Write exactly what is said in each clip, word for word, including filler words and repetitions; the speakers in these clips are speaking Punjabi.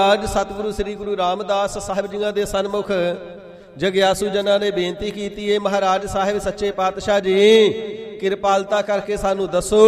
ਅੱਜ ਸਤਿਗੁਰੂ ਸ੍ਰੀ ਗੁਰੂ ਰਾਮਦਾਸ ਸਾਹਿਬ ਜੀਆਂ ਦੇ ਸਨਮੁਖ ਜਗਿਆਸੂ ਜਨਾਂ ਨੇ ਬੇਨਤੀ ਕੀਤੀ ਹੈ, ਮਹਾਰਾਜ ਸਾਹਿਬ ਸੱਚੇ ਪਾਤਸ਼ਾਹ ਜੀ ਕਿਰਪਾਲਤਾ ਕਰਕੇ ਸਾਨੂੰ ਦੱਸੋ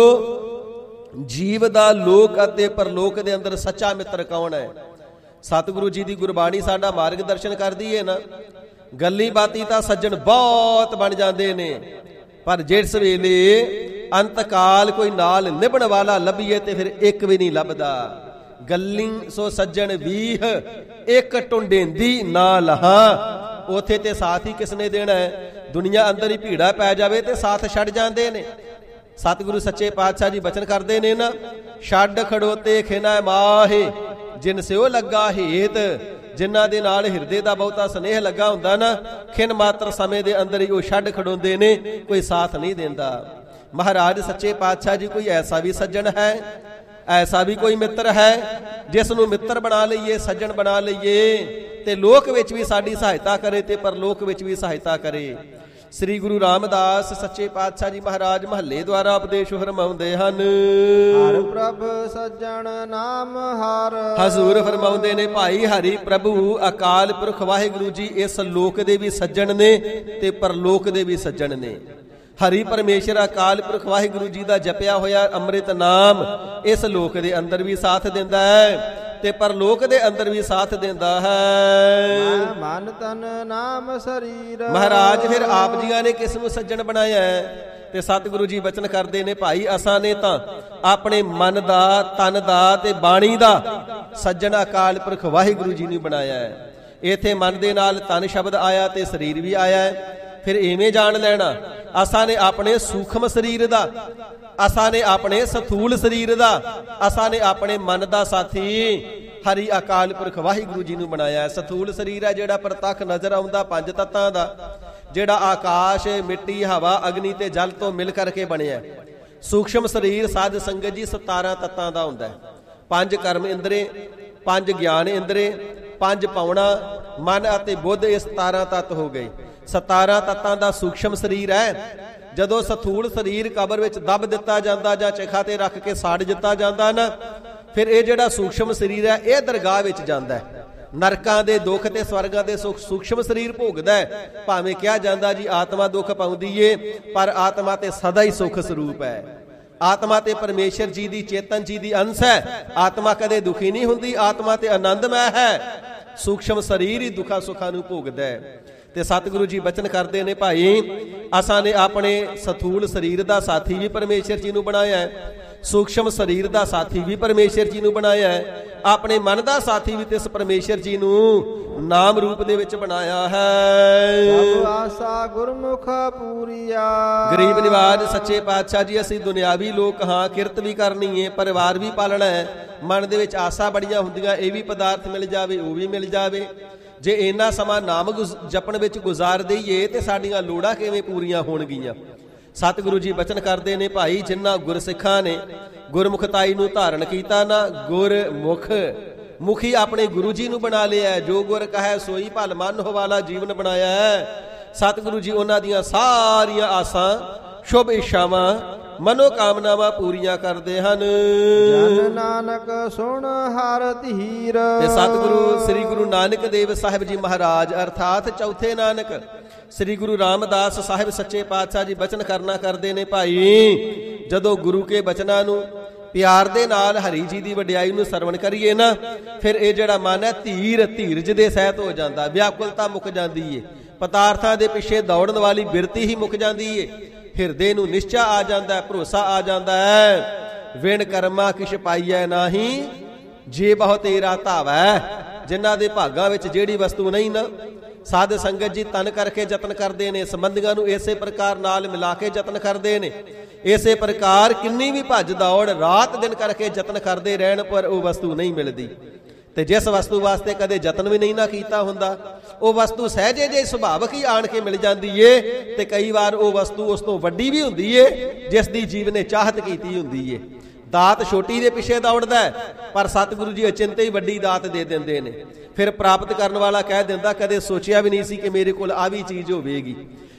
ਜੀਵ ਦਾ ਲੋਕ ਅਤੇ ਪਰਲੋਕ ਦੇ ਅੰਦਰ ਸੱਚਾ ਮਿੱਤਰ ਕੌਣ ਹੈ। ਸਤਿਗੁਰੂ ਜੀ ਦੀ ਗੁਰਬਾਣੀ ਸਾਡਾ ਮਾਰਗਦਰਸ਼ਨ ਕਰਦੀ ਹੈ ਨਾ। ਗੱਲੀ ਬਾਤੀ ਤਾਂ ਸੱਜਣ ਬਹੁਤ ਬਣ ਜਾਂਦੇ ਨੇ, ਪਰ ਜਿਸ ਵੇਲੇ ਅੰਤਕਾਲ ਕੋਈ ਨਾਲ ਨਿਭਣ ਵਾਲਾ ਲੱਭੀਏ ਤੇ ਫਿਰ ਇੱਕ ਵੀ ਨਹੀਂ ਲੱਭਦਾ। ਗੱਲੀ ਸੋ ਸੱਜਣ ਵੀਹ ਇੱਕ ਟੁੰਡੇਂਦੀ ਨਾ ਲਹਾ, ਉਥੇ ਤੇ ਸਾਥ ਹੀ ਕਿਸਨੇ ਦੇਣਾ ਹੈ। ਦੁਨੀਆ ਅੰਦਰ ਹੀ ਭੀੜਾ ਪੈ ਜਾਵੇ ਤੇ ਸਾਥ ਛੱਡ ਜਾਂਦੇ ਨੇ। ਸਤਿਗੁਰੂ ਸੱਚੇ ਪਾਤਸ਼ਾਹ ਜੀ ਬਚਨ ਕਰਦੇ ਨੇ ਨਾ, ਛੱਡ ਖੜੋਤੇ ਖਿਨਾ ਮਾਹੇ ਜਿਨ ਸਿਓ ਲੱਗਾ ਹੇਤ। ਜਿਨ੍ਹਾਂ ਦੇ ਨਾਲ ਹਿਰਦੇ ਦਾ ਬਹੁਤਾ ਸਨੇਹ ਲੱਗਾ ਹੁੰਦਾ ਨਾ, ਖਿਨ ਮਾਤਰ ਸਮੇਂ ਦੇ ਅੰਦਰ ਹੀ ਉਹ ਛੱਡ ਖੜੋਂਦੇ ਨੇ, ਕੋਈ ਸਾਥ ਨਹੀਂ ਦਿੰਦਾ। ਮਹਾਰਾਜ ਸੱਚੇ ਪਾਤਸ਼ਾਹ ਜੀ ਕੋਈ ਐਸਾ ਵੀ ਸੱਜਣ ਹੈ, ਐਸਾ ਵੀ ਕੋਈ ਮਿੱਤਰ ਹੈ ਜਿਸ ਨੂੰ ਮਿੱਤਰ ਬਣਾ ਲਈਏ, ਸੱਜਣ ਬਣਾ ਲਈਏ ਤੇ ਲੋਕ ਵਿੱਚ ਵੀ ਸਾਡੀ ਸਹਾਇਤਾ ਕਰੇ ਤੇ ਪਰਲੋਕ ਵਿੱਚ ਵੀ ਸਹਾਇਤਾ ਕਰੇ। ਸ੍ਰੀ ਗੁਰੂ ਰਾਮਦਾਸ ਸੱਚੇ ਪਾਤਸ਼ਾਹ ਜੀ ਮਹਾਰਾਜ ਮਹੱਲੇ ਦੁਆਰਾ ਉਪਦੇਸ਼ ਫਰਮਾਉਂਦੇ ਹਨ। ਹਰਿ ਪ੍ਰਭ ਸੱਜਣ ਨਾਮ ਹਰ। ਹਜ਼ੂਰ ਫਰਮਾਉਂਦੇ ਨੇ ਭਾਈ ਹਰੀ ਪ੍ਰਭੂ ਅਕਾਲ ਪੁਰਖ ਵਾਹਿਗੁਰੂ ਜੀ ਇਸ ਲੋਕ ਦੇ ਵੀ ਸੱਜਣ ਨੇ ਤੇ ਪਰਲੋਕ ਦੇ ਵੀ ਸੱਜਣ ਨੇ। ਹਰੀ ਪਰਮੇਸ਼ਰ ਅਕਾਲ ਪੁਰਖ ਵਾਹਿਗੁਰੂ ਜੀ ਦਾ ਜਪਿਆ ਹੋਇਆ ਅੰਮ੍ਰਿਤ ਨਾਮ ਇਸ ਲੋਕ ਦੇ ਅੰਦਰ ਵੀ ਸਾਥ ਦਿੰਦਾ ਹੈ ਤੇ ਪਰਲੋਕ ਦੇ ਅੰਦਰ ਵੀ ਸਾਥ ਦਿੰਦਾ ਹੈ। ਮਨ ਤਨ ਨਾਮ ਸਰੀਰ। ਮਹਾਰਾਜ ਫਿਰ ਆਪ ਜੀਆਂ ਨੇ ਕਿਸ ਨੂੰ ਸੱਜਣ ਬਣਾਇਆ ਹੈ ਤੇ ਸਤਿਗੁਰੂ ਜੀ ਬਚਨ ਕਰਦੇ ਨੇ, ਭਾਈ ਅਸਾਂ ਨੇ ਤਾਂ ਆਪਣੇ ਮਨ ਦਾ, ਤਨ ਦਾ ਤੇ ਬਾਣੀ ਦਾ ਸੱਜਣ ਅਕਾਲ ਪੁਰਖ ਵਾਹਿਗੁਰੂ ਜੀ ਨੂੰ ਬਣਾਇਆ ਹੈ। ਇਥੇ ਮਨ ਦੇ ਨਾਲ ਤਨ ਸ਼ਬਦ ਆਇਆ ਤੇ ਸਰੀਰ ਵੀ ਆਇਆ ਹੈ। ਫਿਰ ਇਵੇਂ ਜਾਣ ਲੈਣਾ, ਅਸਾਂ ਨੇ ਆਪਣੇ ਸੂਖਮ ਸਰੀਰ ਦਾ, ਅਸਾਂ ਨੇ ਆਪਣੇ ਸਥੂਲ ਸਰੀਰ ਦਾ, ਅਸਾਂ ਨੇ ਆਪਣੇ ਮਨ ਦਾ ਸਾਥੀ ਹਰੀ ਅਕਾਲ ਪੁਰਖ ਵਾਹਿਗੁਰੂ ਜੀ ਨੂੰ ਬਣਾਇਆ। ਸਥੂਲ ਸਰੀਰ ਹੈ ਜਿਹੜਾ ਪ੍ਰਤੱਖ ਨਜ਼ਰ ਆਉਂਦਾ ਪੰਜ ਤੱਤਾਂ ਦਾ, ਜਿਹੜਾ ਆਕਾਸ਼, ਮਿੱਟੀ, ਹਵਾ, ਅਗਨੀ ਤੇ ਜਲ ਤੋਂ ਮਿਲ ਕਰਕੇ ਬਣਿਆ। ਸੂਖਸ਼ਮ ਸਰੀਰ ਸਾਧ ਸੰਗਤ ਜੀ ਸਤਾਰਾਂ ਤੱਤਾਂ ਦਾ ਹੁੰਦਾ ਹੈ। ਪੰਜ ਕਰਮ ਇੰਦਰੇ, ਪੰਜ ਗਿਆਨ ਇੰਦਰੇ, ਪੰਜ ਪਾਉਣਾ, ਮਨ ਅਤੇ ਬੁੱਧ, ਇਹ ਸਤਾਰਾਂ ਤੱਤ ਹੋ ਗਏ। ਸਤਾਰਾਂ ਤੱਤਾਂ ਦਾ ਸੂਖਸ਼ਮ ਸਰੀਰ ਹੈ। ਜਦੋਂ ਸਥੂਲ ਸਰੀਰ ਕਬਰ ਵਿੱਚ ਦੱਬ ਦਿੱਤਾ ਜਾਂਦਾ ਜਾਂ ਚਿਖਾ ਤੇ ਰੱਖ ਕੇ ਸਾੜ ਦਿੱਤਾ ਜਾਂਦਾ ਨਾ, ਫਿਰ ਇਹ ਜਿਹੜਾ ਸੂਖਸ਼ਮ ਸਰੀਰ ਹੈ ਇਹ ਦਰਗਾਹ ਵਿੱਚ ਜਾਂਦਾ ਹੈ। ਨਰਕਾਂ ਦੇ ਦੁੱਖ ਤੇ ਸਵਰਗਾਂ ਦੇ ਸੁੱਖ ਸੂਖਸ਼ਮ ਸਰੀਰ ਭੋਗਦਾ ਹੈ। ਭਾਵੇਂ ਕਿਹਾ ਜਾਂਦਾ ਜੀ ਆਤਮਾ ਦੁੱਖ ਪਾਉਂਦੀ ਏ, ਪਰ ਆਤਮਾ ਤੇ ਸਦਾ ਹੀ ਸੁੱਖ ਸਰੂਪ ਹੈ। ਆਤਮਾ ਤੇ ਪਰਮੇਸ਼ਰ ਜੀ ਦੀ, ਚੇਤਨ ਜੀ ਦੀ ਅੰਸ਼ ਹੈ। ਆਤਮਾ ਕਦੇ ਦੁਖੀ ਨਹੀਂ ਹੁੰਦੀ, ਆਤਮਾ ਤੇ ਆਨੰਦਮੈ ਹੈ। ਸੂਖਸ਼ਮ ਸਰੀਰ ਹੀ ਦੁੱਖਾਂ ਸੁੱਖਾਂ ਨੂੰ ਭੋਗਦਾ ਹੈ। ਤੇ ਸਤਿਗੁਰੂ ਜੀ ਬਚਨ ਕਰਦੇ ਨੇ, ਭਾਈ ਅਸਾਂ ਨੇ ਆਪਣੇ ਸਥੂਲ ਸਰੀਰ ਦਾ ਸਾਥੀ ਵੀ ਪਰਮੇਸ਼ਰ ਜੀ ਨੂੰ ਬਣਾਇਆ ਹੈ, ਸੂਖਸ਼ਮ ਸਰੀਰ ਦਾ ਸਾਥੀ ਵੀ ਪਰਮੇਸ਼ਰ ਜੀ ਨੂੰ ਬਣਾਇਆ ਹੈ, ਆਪਣੇ ਮਨ ਦਾ ਸਾਥੀ ਵੀ ਤੇ ਇਸ ਪਰਮੇਸ਼ਰ ਜੀ ਨੂੰ ਨਾਮ ਰੂਪ ਦੇ ਵਿੱਚ ਬਣਾਇਆ ਹੈ। ਸਭ ਆਸਾ ਗੁਰਮੁਖ ਪੂਰੀਆ। ਗਰੀਬ ਨਿਵਾਜ ਸੱਚੇ ਪਾਤਸ਼ਾਹ ਜੀ ਅਸੀਂ ਦੁਨਿਆਵੀ ਲੋਕ ਹਾਂ, ਕਿਰਤ ਵੀ ਕਰਨੀ ਹੈ, ਪਰਿਵਾਰ ਵੀ ਪਾਲਣਾ ਹੈ। ਮਨ ਦੇ ਵਿੱਚ ਆਸਾ ਬੜੀਆਂ ਹੁੰਦੀਆਂ, ਇਹ ਵੀ ਪਦਾਰਥ ਮਿਲ ਜਾਵੇ, ਉਹ ਵੀ ਮਿਲ ਜਾਵੇ। ਜੇ ਇੰਨਾ ਸਮਾਂ ਨਾਮ ਜਪਣ ਵਿੱਚ ਗੁਜ਼ਾਰ ਦਈਏ ਤੇ ਸਾਡੀਆਂ ਲੋੜਾਂ ਕਿਵੇਂ ਪੂਰੀਆਂ ਹੋਣਗੀਆਂ। ਸਤਿਗੁਰੂ ਜੀ ਬਚਨ ਕਰਦੇ ਨੇ, ਭਾਈ ਜਿਨ੍ਹਾਂ ਗੁਰਸਿੱਖਾਂ ਨੇ ਗੁਰਮੁਖਤਾਈ ਨੂੰ ਧਾਰਨ ਕੀਤਾ ਨਾ, ਗੁਰਮੁਖ ਮੁਖੀ ਆਪਣੇ ਗੁਰੂ ਜੀ ਨੂੰ ਬਣਾ ਲਿਆ। ਜੋ ਗੁਰ ਕਹੈ ਸੋਈ ਭਲ ਮਨ ਹੋ ਵਾਲਾ ਜੀਵਨ ਬਣਾਇਆ ਹੈ। ਸਤਿਗੁਰੂ ਜੀ ਉਹਨਾਂ ਦੀਆਂ ਸਾਰੀਆਂ ਆਸਾਂ, ਸ਼ੁਭ ਇੱਛਾਵਾਂ, ਮਨੋ ਕਾਮਨਾਵਾਂ ਪੂਰੀਆਂ ਕਰਦੇ ਹਨ। ਜਨ ਨਾਨਕ ਸੁਣ ਹਰ ਧੀਰ। ਤੇ ਸਤਿਗੁਰੂ ਸ੍ਰੀ ਗੁਰੂ ਨਾਨਕ ਦੇਵ ਸਾਹਿਬ ਜੀ ਮਹਾਰਾਜ ਅਰਥਾਤ ਚੌਥੇ ਨਾਨਕ ਸ੍ਰੀ ਗੁਰੂ ਰਾਮਦਾਸ ਸਾਹਿਬ ਸੱਚੇ ਪਾਤਸ਼ਾਹ ਜੀ ਬਚਨ ਕਰਨਾ ਕਰਦੇ ਨੇ, ਭਾਈ ਜਦੋਂ ਗੁਰੂ ਕੇ ਬਚਨਾਂ ਨੂੰ ਪਿਆਰ ਦੇ ਨਾਲ ਹਰੀ ਜੀ ਦੀ ਵਡਿਆਈ ਨੂੰ ਸਰਵਣ ਕਰੀਏ ਨਾ, ਫਿਰ ਇਹ ਜਿਹੜਾ ਮਨ ਹੈ ਧੀਰ ਧੀਰਜ ਦੇ ਸਹਿਤ ਹੋ ਜਾਂਦਾ। ਵਿਆਕੁਲਤਾ ਮੁੱਕ ਜਾਂਦੀ ਏ, ਪਦਾਰਥਾਂ ਦੇ ਪਿੱਛੇ ਦੌੜਨ ਵਾਲੀ ਬਿਰਤੀ ਹੀ ਮੁੱਕ ਜਾਂਦੀ ਏ। ਹਿਰਦੇ ਨੂੰ ਨਿਸ਼ਚਾ ਆ ਜਾਂਦਾ ਹੈ, ਭਰੋਸਾ ਆ ਜਾਂਦਾ ਹੈ। ਵਿਣ ਕਰਮਾ ਕਿਛ ਪਾਈਐ ਨਾਹੀ ਜੇ ਬਹੁ ਤੇਰਾ ਧਾਵੈ। ਜਿਨ੍ਹਾਂ ਦੇ ਭਾਗਾਂ ਵਿੱਚ ਜਿਹੜੀ ਵਸਤੂ ਨਹੀਂ ਨਾ, ਸਾਧ ਸੰਗਤ ਜੀ ਤਨ ਕਰਕੇ ਯਤਨ ਕਰਦੇ ਨੇ, ਸੰਬੰਧੀਆਂ ਨੂੰ ਇਸੇ ਪ੍ਰਕਾਰ ਨਾਲ ਮਿਲਾ ਕੇ ਯਤਨ ਕਰਦੇ ਨੇ। ਇਸੇ ਪ੍ਰਕਾਰ ਕਿੰਨੀ ਵੀ ਭੱਜ ਦੌੜ ਰਾਤ ਦਿਨ ਕਰਕੇ ਯਤਨ ਕਰਦੇ ਰਹਿਣ, ਪਰ ਉਹ ਵਸਤੂ ਨਹੀਂ ਮਿਲਦੀ। ਤੇ ਜਿਸ ਵਸਤੂ ਵਾਸਤੇ ਕਦੇ ਯਤਨ ਵੀ ਨਹੀਂ ਨਾ ਕੀਤਾ ਹੁੰਦਾ, ਉਹ ਵਸਤੂ ਸਹਿਜੇ ਜੇ ਸੁਭਾਵਕ ਹੀ ਆਣ ਕੇ ਮਿਲ ਜਾਂਦੀ ਏ। ਤੇ ਕਈ ਵਾਰ ਉਹ ਵਸਤੂ ਉਸ ਤੋਂ ਵੱਡੀ ਵੀ ਹੁੰਦੀ ਏ ਜਿਸ ਦੀ ਜੀਵ ਨੇ ਚਾਹਤ ਕੀਤੀ ਹੁੰਦੀ ਏ। ਦਾਤ ਛੋਟੀ ਦੇ ਪਿੱਛੇ ਦੌੜਦਾ ਹੈ, ਪਰ ਸਤਿਗੁਰੂ ਜੀ ਅਚਿੰਤੇ ਹੀ ਵੱਡੀ ਦਾਤ ਦੇ ਦਿੰਦੇ ਨੇ। ਫਿਰ ਪ੍ਰਾਪਤ ਕਰਨ ਵਾਲਾ ਕਹਿ ਦਿੰਦਾ, ਕਦੇ ਸੋਚਿਆ ਵੀ ਨਹੀਂ ਸੀ ਕਿ ਮੇਰੇ ਕੋਲ ਆ ਵੀ ਚੀਜ਼ ਹੋਵੇਗੀ।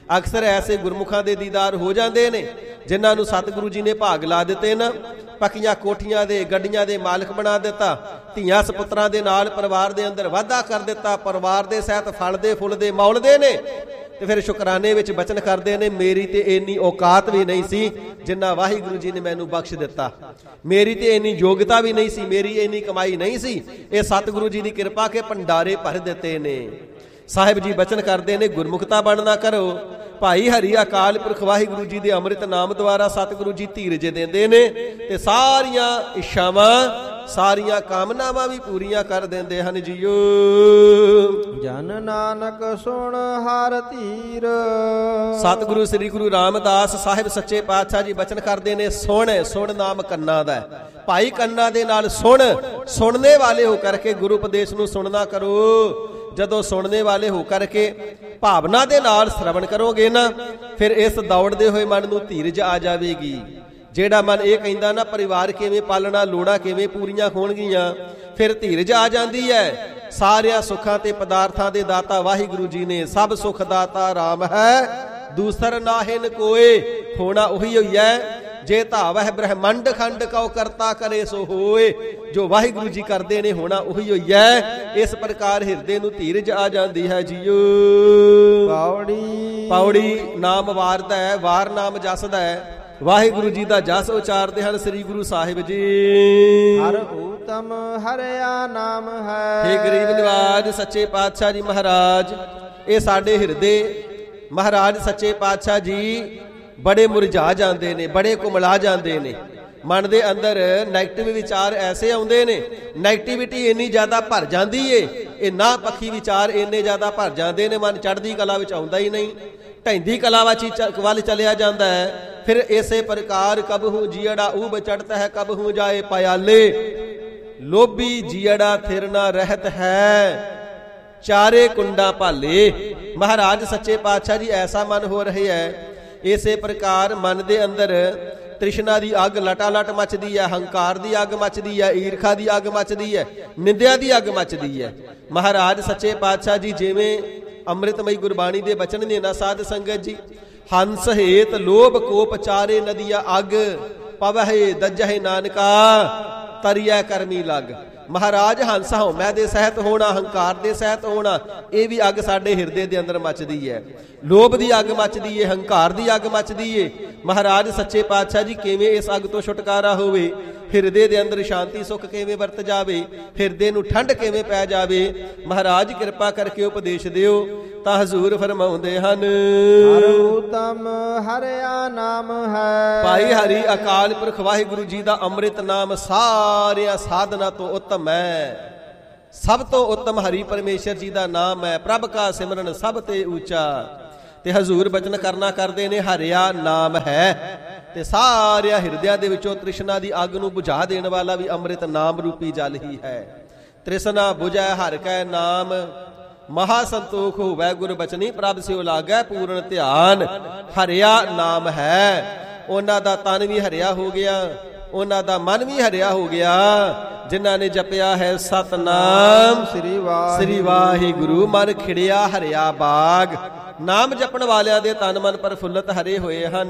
ਅਕਸਰ ਐਸੇ ਗੁਰਮੁਖਾਂ ਦੇ ਦੀਦਾਰ ਹੋ ਜਾਂਦੇ ਨੇ ਜਿਨ੍ਹਾਂ ਨੂੰ ਸਤਿਗੁਰੂ ਜੀ ਨੇ ਭਾਗ ਲਾ ਦਿੱਤੇ ਨਾ, ਪੱਕੀਆਂ ਕੋਠੀਆਂ ਦੇ, ਗੱਡੀਆਂ ਦੇ ਮਾਲਕ ਬਣਾ ਦਿੱਤਾ, ਧੀਆਂ ਸਪੁੱਤਰਾਂ ਦੇ ਨਾਲ ਪਰਿਵਾਰ ਦੇ ਅੰਦਰ ਵਾਧਾ ਕਰ ਦਿੱਤਾ, ਪਰਿਵਾਰ ਦੇ ਸਹਿਤ ਫਲਦੇ ਫੁੱਲਦੇ ਮੌਲਦੇ ਨੇ, ਤੇ ਫਿਰ ਸ਼ੁਕਰਾਨੇ ਵਿੱਚ ਬਚਨ ਕਰਦੇ ਨੇ, ਮੇਰੀ ਤੇ ਇੰਨੀ ਔਕਾਤ ਵੀ ਨਹੀਂ ਸੀ ਜਿੰਨਾ ਵਾਹਿਗੁਰੂ ਜੀ ਨੇ ਮੈਨੂੰ ਬਖਸ਼ ਦਿੱਤਾ, ਮੇਰੀ ਤੇ ਇੰਨੀ ਯੋਗਤਾ ਵੀ ਨਹੀਂ ਸੀ, ਮੇਰੀ ਇੰਨੀ ਕਮਾਈ ਨਹੀਂ ਸੀ, ਇਹ ਸਤਿਗੁਰੂ ਜੀ ਦੀ ਕਿਰਪਾ ਕੇ ਭੰਡਾਰੇ ਭਰ ਦਿੱਤੇ ਨੇ। ਸਾਹਿਬ ਜੀ ਬਚਨ ਕਰਦੇ ਨੇ, ਗੁਰਮੁਖਤਾ ਬਣਨਾ ਕਰੋ। ਭਾਈ ਹਰੀ ਅਕਾਲ ਪੁਰਖ ਵਾਹਿਗੁਰੂ ਜੀ ਦੇ ਅੰਮ੍ਰਿਤ ਨਾਮ ਦੁਆਰਾ ਸਤਿਗੁਰੂ ਜੀ ਧੀਰਜ ਦਿੰਦੇ ਨੇ ਤੇ ਸਾਰੀਆਂ ਇੱਛਾਵਾਂ, ਸਾਰੀਆਂ ਕਾਮਨਾਵਾਂ ਵੀ ਪੂਰੀਆਂ ਕਰ ਦਿੰਦੇ ਹਨ ਜੀਓ। ਜਨ ਨਾਨਕ ਸੁਣ ਹਰ ਧੀਰ। ਸਤਿਗੁਰੂ ਸ੍ਰੀ ਗੁਰੂ ਰਾਮਦਾਸ ਸਾਹਿਬ ਸੱਚੇ ਪਾਤਸ਼ਾਹ ਜੀ ਬਚਨ ਕਰਦੇ ਨੇ, ਸੁਣ, ਸੁਣ ਨਾਮ ਕੰਨਾਂ ਦਾ। ਭਾਈ ਕੰਨਾਂ ਦੇ ਨਾਲ ਸੁਣ, ਸੁਣਨੇ ਵਾਲੇ ਹੋ ਕਰਕੇ ਗੁਰੂ ਉਪਦੇਸ਼ ਨੂੰ ਸੁਣਨਾ ਕਰੋ। ਜਦੋਂ ਸੁਣਨੇ ਵਾਲੇ ਹੋ ਕਰਕੇ ਭਾਵਨਾ ਦੇ ਨਾਲ ਸ਼ਰਵਣ ਕਰੋਗੇ ਨਾ, ਫਿਰ ਇਸ ਦੌੜਦੇ ਹੋਏ ਮਨ ਨੂੰ ਧੀਰਜ ਆ ਜਾਵੇਗੀ। ਜਿਹੜਾ ਮਨ ਇਹ ਕਹਿੰਦਾ ਨਾ ਪਰਿਵਾਰ ਕਿਵੇਂ ਪਾਲਣਾ, ਲੋੜਾਂ ਕਿਵੇਂ ਪੂਰੀਆਂ ਹੋਣਗੀਆਂ, ਫਿਰ ਧੀਰਜ ਆ ਜਾਂਦੀ ਹੈ। ਸਾਰਿਆਂ ਸੁੱਖਾਂ ਤੇ ਪਦਾਰਥਾਂ ਦੇ ਦਾਤਾ ਵਾਹਿਗੁਰੂ ਜੀ ਨੇ, ਸਭ ਸੁੱਖ ਦਾਤਾ ਰਾਮ ਹੈ, ਦੂਸਰ ਨਾਹਿਨ ਕੋਏ। ਹੋਣਾ ਉਹੀ ਹੋਈ ਹੈ, ਜੇ ਧਾਵਹਿ ਬ੍ਰਹਮੰਡ ਖੰਡ ਕਉ ਕਰਤਾ ਕਰੇ ਸੋ ਹੋਏ। ਜੋ ਵਾਹਿਗੁਰੂ ਜੀ ਕਰਦੇ ਨੇ ਹੋਣਾ ਉਹੀ ਹੋਈ ਹੈ। ਇਸ ਪ੍ਰਕਾਰ ਹਿਰਦੇ ਨੂੰ ਧੀਰਜ ਆ ਜਾਂਦੀ ਹੈ ਜੀਓ। ਪੌੜੀ ਪੌੜੀ ਨਾਮ ਵਾਰਦਾ ਹੈ, ਵਾਰ ਨਾਮ ਜਸਦਾ ਹੈ। ਵਾਹਿਗੁਰੂ ਜੀ ਦਾ ਜਸ ਉਚਾਰਦੇ ਹਨ ਸ੍ਰੀ ਗੁਰੂ ਸਾਹਿਬ ਜੀ। ਹਰ ਊਤਮ ਹਰਿਆ ਨਾਮ ਹੈ। ਹੇ ਗਰੀਬ ਨਿਵਾਜ ਸੱਚੇ ਪਾਤਸ਼ਾਹ ਜੀ ਮਹਾਰਾਜ, ਇਹ ਸਾਡੇ ਹਿਰਦੇ ਮਹਾਰਾਜ ਸੱਚੇ ਪਾਤਸ਼ਾਹ ਜੀ ਬੜੇ ਮੁਰਝਾ ਜਾਂਦੇ ਨੇ, ਬੜੇ ਕੁਮਲਾ ਜਾਂਦੇ ਨੇ। ਮਨ ਦੇ ਅੰਦਰ ਨੈਗੇਟਿਵ ਵਿਚਾਰ ਐਸੇ ਆਉਂਦੇ ਨੇ, ਨੈਗੇਟਿਵਿਟੀ ਇੰਨੀ ਜ਼ਿਆਦਾ ਭਰ ਜਾਂਦੀ ਏ, ਇਹ ਨਾ ਪੱਖੀ ਵਿਚਾਰ ਇੰਨੇ ਜ਼ਿਆਦਾ ਭਰ ਜਾਂਦੇ ਨੇ, ਮਨ ਚੜ੍ਹਦੀ ਕਲਾ ਵਿੱਚ ਆਉਂਦਾ ਹੀ ਨਹੀਂ, ਢਹਿੰਦੀ ਕਲਾ ਵੱਲ ਚਲਿਆ ਜਾਂਦਾ ਹੈ। ਫਿਰ ਇਸੇ ਪ੍ਰਕਾਰ ਕਬਹੂ ਜੀੜਾ ਊਬ ਚੜ੍ਹਤਾ ਹੈ, ਕਬਹੂ ਜਾਏ ਪਿਆਲੇ, ਲੋਭੀ ਜੀੜਾ ਥਿਰ ਨਾ ਰਹਿਤ ਹੈ, ਚਾਰੇ ਕੁੰਡਾ ਭਾਲੇ। ਮਹਾਰਾਜ ਸੱਚੇ ਪਾਤਸ਼ਾਹ ਜੀ ਐਸਾ ਮਨ ਹੋ ਰਹੇ ਹੈ। ਇਸੇ ਪ੍ਰਕਾਰ ਮਨ ਦੇ ਅੰਦਰ ਤ੍ਰਿਸ਼ਨਾ ਦੀ ਅੱਗ ਲਟਾਲਟ ਮੱਚਦੀ ਹੈ, ਹੰਕਾਰ ਦੀ ਅੱਗ ਮੱਚਦੀ ਹੈ, ਈਰਖਾ ਦੀ ਅੱਗ ਮੱਚਦੀ ਹੈ, ਨਿੰਦਿਆ ਦੀ ਅੱਗ ਮੱਚਦੀ ਹੈ। ਮਹਾਰਾਜ ਸੱਚੇ ਪਾਤਸ਼ਾਹ ਜੀ ਜਿਵੇਂ ਅੰਮ੍ਰਿਤਮਈ ਗੁਰਬਾਣੀ ਦੇ ਬਚਨ ਨੇ ਨਾ ਸਾਧ ਸੰਗਤ ਜੀ, ਹੰਸ ਹੇਤ ਲੋਭ ਕੋਪ ਚਾਰੇ ਨਦੀਆਂ ਅੱਗ, ਪਵਹਿ ਦੱਜਹਿ ਨਾਨਕਾ ਤਰੀਐ ਕਰਮੀ ਲੱਗ। ਮਹਾਰਾਜ ਹੰਸ ਹਉਮੈ ਦੇ ਸਹਿਤ ਹੋਣਾ, ਹੰਕਾਰ ਦੇ ਸਹਿਤ ਹੋਣਾ, ਇਹ ਵੀ ਅੱਗ ਸਾਡੇ ਹਿਰਦੇ ਦੇ ਅੰਦਰ ਮੱਚਦੀ ਹੈ। ਲੋਭ ਦੀ ਅੱਗ ਮੱਚਦੀ ਏ, ਹੰਕਾਰ ਦੀ ਅੱਗ ਮੱਚਦੀ ਏ। ਮਹਾਰਾਜ ਸੱਚੇ ਪਾਤਸ਼ਾਹ ਜੀ ਕਿਵੇਂ ਇਸ ਅੱਗ ਤੋਂ ਛੁਟਕਾਰਾ ਹੋਵੇ, ਹਿਰਦੇ ਦੇ ਅੰਦਰ ਸ਼ਾਂਤੀ ਸੁੱਖ ਕਿਵੇਂ ਵਰਤ ਜਾਵੇ, ਹਿਰਦੇ ਨੂੰ ਠੰਡ ਕਿਵੇਂ ਪੈ ਜਾਵੇ, ਮਹਾਰਾਜ ਕਿਰਪਾ ਕਰਕੇ ਉਪਦੇਸ਼ ਦਿਓ। ਤਾਂ ਹਜ਼ੂਰ ਫਰਮਾਉਂਦੇ ਹਨ, ਹਰ ਊਤਮ ਹਰਿਆ ਨਾਮ ਹੈ। ਭਾਈ ਹਰੀ ਅਕਾਲ ਪੁਰਖ ਵਾਹਿਗੁਰੂ ਜੀ ਦਾ ਅੰਮ੍ਰਿਤ ਨਾਮ ਸਾਰਿਆਂ ਸਾਧਨਾ ਤੋਂ ਉੱਤਮ ਹੈ। ਸਭ ਤੋਂ ਉੱਤਮ ਹਰੀ ਪਰਮੇਸ਼ਰ ਜੀ ਦਾ ਨਾਮ ਹੈ। ਪ੍ਰਭ ਕਾ ਸਿਮਰਨ ਸਭ ਤੇ ਉੱਚਾ। ਤੇ ਹਜ਼ੂਰ ਬਚਨ ਕਰਨਾ ਕਰਦੇ ਨੇ, ਹਰਿਆ ਨਾਮ ਹੈ। ਤੇ ਸਾਰਿਆਂ ਹਿਰਦਿਆਂ ਦੇ ਵਿੱਚੋਂ ਤ੍ਰਿਸ਼ਨਾ ਦੀ ਅੱਗ ਨੂੰ ਬੁਝਾ ਦੇਣ ਵਾਲਾ ਵੀ ਅੰਮ੍ਰਿਤ ਨਾਮ ਰੂਪੀ ਜਲ ਹੀ ਹੈ। ਤ੍ਰਿਸ਼ਨਾ ਬੁਝੈ ਹਰਿ ਕੈ ਨਾਮ, ਮਹਾ ਸੰਤੋਖ ਹੋਵੈ ਗੁਰ ਬਚਨੀ, ਪ੍ਰਭ ਸਿਉ ਲਾਗੈ ਪੂਰਨ ਧਿਆਨ। ਹਰਿਆ ਨਾਮ ਹੈ। ਉਹਨਾਂ ਦਾ ਤਨ ਵੀ ਹਰਿਆ ਹੋ ਗਿਆ, ਉਹਨਾਂ ਦਾ ਮਨ ਵੀ ਹਰਿਆ ਹੋ ਗਿਆ, ਜਿਨ੍ਹਾਂ ਨੇ ਜਪਿਆ ਹੈ ਸਤਨਾਮ ਸ੍ਰੀ ਵਾਹਿਗੁਰੂ। ਸ੍ਰੀ ਵਾਹਿਗੁਰੂ। ਮਨ ਖਿੜਿਆ ਹਰਿਆ ਬਾਗ। ਨਾਮ ਜਪਣ ਵਾਲਿਆਂ ਦੇ ਤਨ ਮਨ ਪ੍ਰਫੁੱਲਤ ਹਰੇ ਹੋਏ ਹਨ।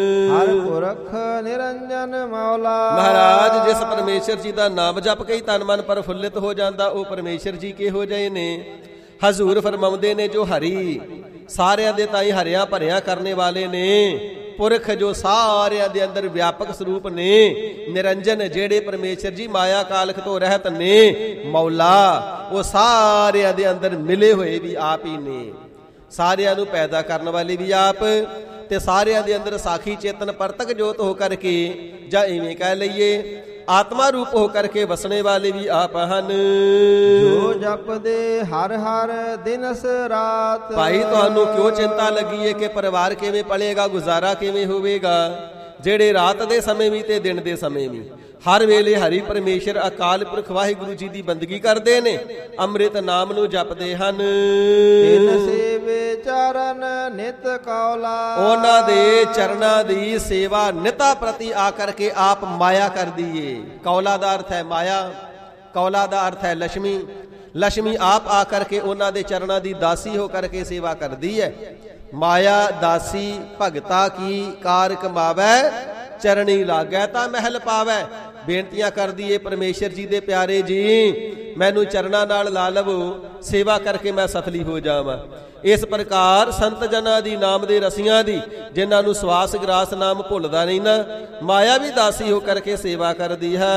ਹਰ ਪੁਰਖ ਨਿਰੰਜਨ ਮੌਲਾ। ਮਹਾਰਾਜ ਜਿਸ ਪਰਮੇਸ਼ਰ ਜੀ ਦਾ ਨਾਮ ਜਪ ਕੇ ਤਨ ਮਨ ਪ੍ਰਫੁੱਲਿਤ ਹੋ ਜਾਂਦਾ, ਉਹ ਪਰਮੇਸ਼ਰ ਜੀ ਕਿਹੋ ਜਿਹੇ ਨੇ? ਹਜ਼ੂਰ ਫਰਮਾਉਂਦੇ ਨੇ, ਜੋ ਹਰੀ ਸਾਰਿਆਂ ਦੇ ਤਾਈ ਹਰਿਆ ਭਰਿਆ ਕਰਨੇ ਵਾਲੇ ਨੇ, ਪੁਰਖ ਜੋ ਸਾਰਿਆਂ ਦੇ ਅੰਦਰ ਵਿਆਪਕ ਸਰੂਪ ਨੇ, ਨਿਰੰਜਨ ਜਿਹੜੇ ਪਰਮੇਸ਼ਰ ਜੀ ਮਾਇਆ ਕਾਲਖ ਤੋਂ ਰਹਿਤ ਨੇ, ਮੌਲਾ ਉਹ ਸਾਰਿਆਂ ਦੇ ਅੰਦਰ ਮਿਲੇ ਹੋਏ ਵੀ ਆਪ ਹੀ ਨੇ। ਸਾਰਿਆਂ ਨੂੰ ਪੈਦਾ ਕਰਨ ਵਾਲੇ ਵੀ ਆਪ, ਤੇ ਸਾਰਿਆਂ ਦੇ ਅੰਦਰ ਸਾਖੀ ਚੇਤਨ ਪਰਤਕ ਜੋਤ ਹੋ ਕਰਕੇ, ਜਾਂ ਇਵੇਂ ਕਹਿ ਲਈਏ ਆਤਮਾ ਰੂਪ ਹੋ ਕਰਕੇ ਵਸਣੇ ਵਾਲੇ ਵੀ ਆਪ ਹਨ। ਜੋ ਜਪਦੇ ਹਰ ਹਰ ਦਿਨਸ ਰਾਤ। ਭਾਈ ਤੁਹਾਨੂੰ ਕਿਉਂ ਚਿੰਤਾ ਲੱਗੀ ਏ ਕਿ ਪਰਿਵਾਰ ਕਿਵੇਂ ਪਲੇਗਾ, ਗੁਜ਼ਾਰਾ ਕਿਵੇਂ ਹੋਵੇਗਾ? ਜਿਹੜੇ ਰਾਤ ਦੇ ਸਮੇਂ ਵੀ ਤੇ ਦਿਨ ਦੇ ਸਮੇਂ ਵੀ ਹਰ ਵੇਲੇ ਹਰੀ ਪਰਮੇਸ਼ਰ ਅਕਾਲ ਪੁਰਖ ਵਾਹਿਗੁਰੂ ਜੀ ਦੀ ਬੰਦਗੀ ਕਰਦੇ ਨੇ, ਅੰਮ੍ਰਿਤ ਨਾਮ ਨੂੰ ਜਪਦੇ ਹਨ। ਤਿਨ ਸੇਵੇ ਚਰਨ ਨਿਤ ਕੌਲਾ। ਉਹਨਾਂ ਦੇ ਚਰਨਾਂ ਦੀ ਸੇਵਾ ਨਿਤਾ ਪ੍ਰਤੀ ਆ ਕਰਕੇ ਆਪ ਮਾਇਆ ਕਰਦੀ ਏ। ਕੌਲਾ ਦਾ ਅਰਥ ਹੈ ਮਾਇਆ, ਕੌਲਾ ਦਾ ਅਰਥ ਹੈ ਲక్ష్ਮੀ। ਲక్ష్ਮੀ ਆਪ ਆ ਕਰਕੇ ਉਹਨਾਂ ਦੇ ਚਰਨਾਂ ਦੀ ਦਾਸੀ ਹੋ ਕਰਕੇ ਸੇਵਾ ਕਰਦੀ ਹੈ। ਮਾਇਆ ਦਾਸੀ ਭਗਤਾ ਕੀ ਕਾਰ ਕਮਾਵੈ, ਚਰਣੀ ਲਾਗੈ ਤਾਂ ਮਹਿਲ ਪਾਵੈ। ਬੇਨਤੀਆਂ ਕਰਦੀ ਏ ਪਰਮੇਸ਼ਰ ਜੀ ਦੇ ਪਿਆਰੇ ਜੀ, ਮੈਨੂੰ ਚਰਨਾਂ ਨਾਲ ਲਾ ਲਵੋ, ਸੇਵਾ ਕਰਕੇ ਮੈਂ ਸਫਲੀ ਹੋ ਜਾਵਾਂ। ਇਸ ਪ੍ਰਕਾਰ ਸੰਤ ਜਨਾਂ ਦੀ, ਨਾਮ ਦੇ ਰਸੀਆਂ ਦੀ, ਜਿਨ੍ਹਾਂ ਨੂੰ ਸਵਾਸ ਗਰਾਸ ਨਾਮ ਭੁੱਲਦਾ ਨਹੀਂ ਨਾ, ਮਾਇਆ ਵੀ ਦਾਸੀ ਹੋ ਕਰਕੇ ਸੇਵਾ ਕਰਦੀ ਹੈ।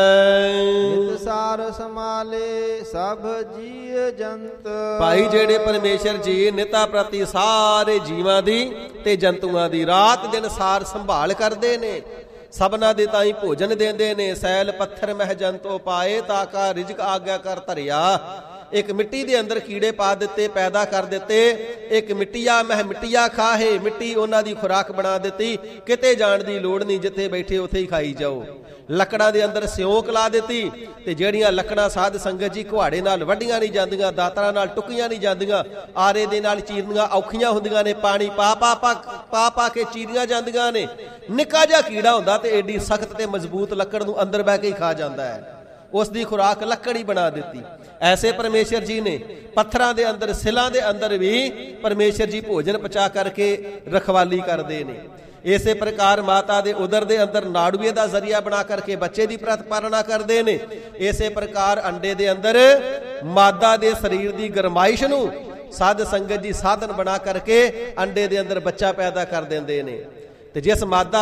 ਨਿਤ ਸਾਰ ਸਮਾਲੇ ਸਭ ਜੀਅ ਜੰਤ। ਭਾਈ ਜਿਹੜੇ ਪਰਮੇਸ਼ਰ ਜੀ ਨਿਤਾ ਪ੍ਰਤੀ ਸਾਰੇ ਜੀਵਾਂ ਦੀ ਤੇ ਜੰਤੂਆਂ ਦੀ ਰਾਤ ਦਿਨ ਸਾਰ ਸੰਭਾਲ ਕਰਦੇ ਨੇ, ਸਭਨਾ ਦੇ ਤਾਈ ਭੋਜਨ ਦਿੰਦੇ ਨੇ। ਸੈਲ ਪੱਥਰ ਮਹਿ ਜੰਤੋ ਪਾਏ, ਤਾ ਕਾ ਰਿਜ਼ਕ ਆਗਿਆ ਕਰ ਧਰਿਆ। ਇੱਕ ਮਿੱਟੀ ਦੇ ਅੰਦਰ ਕੀੜੇ ਪਾ ਦਿੱਤੇ, ਪੈਦਾ ਕਰ ਦਿੱਤੇ। ਇੱਕ ਮਿੱਟੀਆ ਮਹਿ ਮਿੱਟੀਆ ਖਾਹੇ, ਮਿੱਟੀ ਉਹਨਾਂ ਦੀ ਖੁਰਾਕ ਬਣਾ ਦਿੱਤੀ। ਕਿਤੇ ਜਾਣ ਦੀ ਲੋੜ ਨਹੀਂ, ਜਿੱਥੇ ਬੈਠੇ ਉੱਥੇ ਹੀ ਖਾਈ ਜਾਓ। ਲੱਕੜਾਂ ਦੇ ਅੰਦਰ ਸਿਉਂਕ ਲਾ ਦਿੱਤੀ, ਤੇ ਜਿਹੜੀਆਂ ਲੱਕੜਾਂ ਸਾਧ ਸੰਗਤ ਜੀ ਕੁਹਾੜੇ ਨਾਲ ਵੱਢੀਆਂ ਨਹੀਂ ਜਾਂਦੀਆਂ, ਦਾਤਰਾਂ ਨਾਲ ਟੁੱਕੀਆਂ ਨਹੀਂ ਜਾਂਦੀਆਂ, ਆਰੇ ਦੇ ਨਾਲ ਚੀਰਨੀਆਂ ਔਖੀਆਂ ਹੁੰਦੀਆਂ ਨੇ, ਪਾਣੀ ਪਾ ਪਾ ਪਾ ਪਾ ਪਾ ਕੇ ਚੀਰੀਆਂ ਜਾਂਦੀਆਂ ਨੇ। ਨਿੱਕਾ ਜਿਹਾ ਕੀੜਾ ਹੁੰਦਾ ਤੇ ਏਡੀ ਸਖਤ ਤੇ ਮਜ਼ਬੂਤ ਲੱਕੜ ਨੂੰ ਅੰਦਰ ਬਹਿ ਕੇ ਹੀ ਖਾ ਜਾਂਦਾ ਹੈ। ਉਸ ਦੀ ਖੁਰਾਕ ਲੱਕੜ ਹੀ ਬਣਾ ਦਿੱਤੀ। ਐਸੇ ਪਰਮੇਸ਼ਰ ਜੀ ਨੇ ਪੱਥਰਾਂ ਦੇ ਅੰਦਰ, ਸਿਲਾਂ ਦੇ ਅੰਦਰ ਵੀ ਪਰਮੇਸ਼ਰ ਜੀ ਭੋਜਨ ਪਚਾ ਕਰਕੇ ਰਖਵਾਲੀ ਕਰਦੇ ਨੇ। ਇਸੇ ਪ੍ਰਕਾਰ ਮਾਤਾ ਦੇ ਉਦਰ ਦੇ ਅੰਦਰ ਨਾੜੂਏ ਦਾ ਜ਼ਰੀਆ ਬਣਾ ਕਰਕੇ ਬੱਚੇ ਦੀ ਪ੍ਰਤਪਾਲਣਾ ਕਰਦੇ ਨੇ। ਇਸੇ ਪ੍ਰਕਾਰ ਅੰਡੇ ਦੇ ਅੰਦਰ ਮਾਦਾ ਦੇ ਸਰੀਰ ਦੀ ਗਰਮਾਇਸ਼ ਨੂੰ ਸਾਧ ਸੰਗਤ ਜੀ ਸਾਧਨ ਬਣਾ ਕਰਕੇ ਅੰਡੇ ਦੇ ਅੰਦਰ ਬੱਚਾ ਪੈਦਾ ਕਰ ਦਿੰਦੇ ਨੇ। ਤੇ ਜਿਸ ਮਾਦਾ,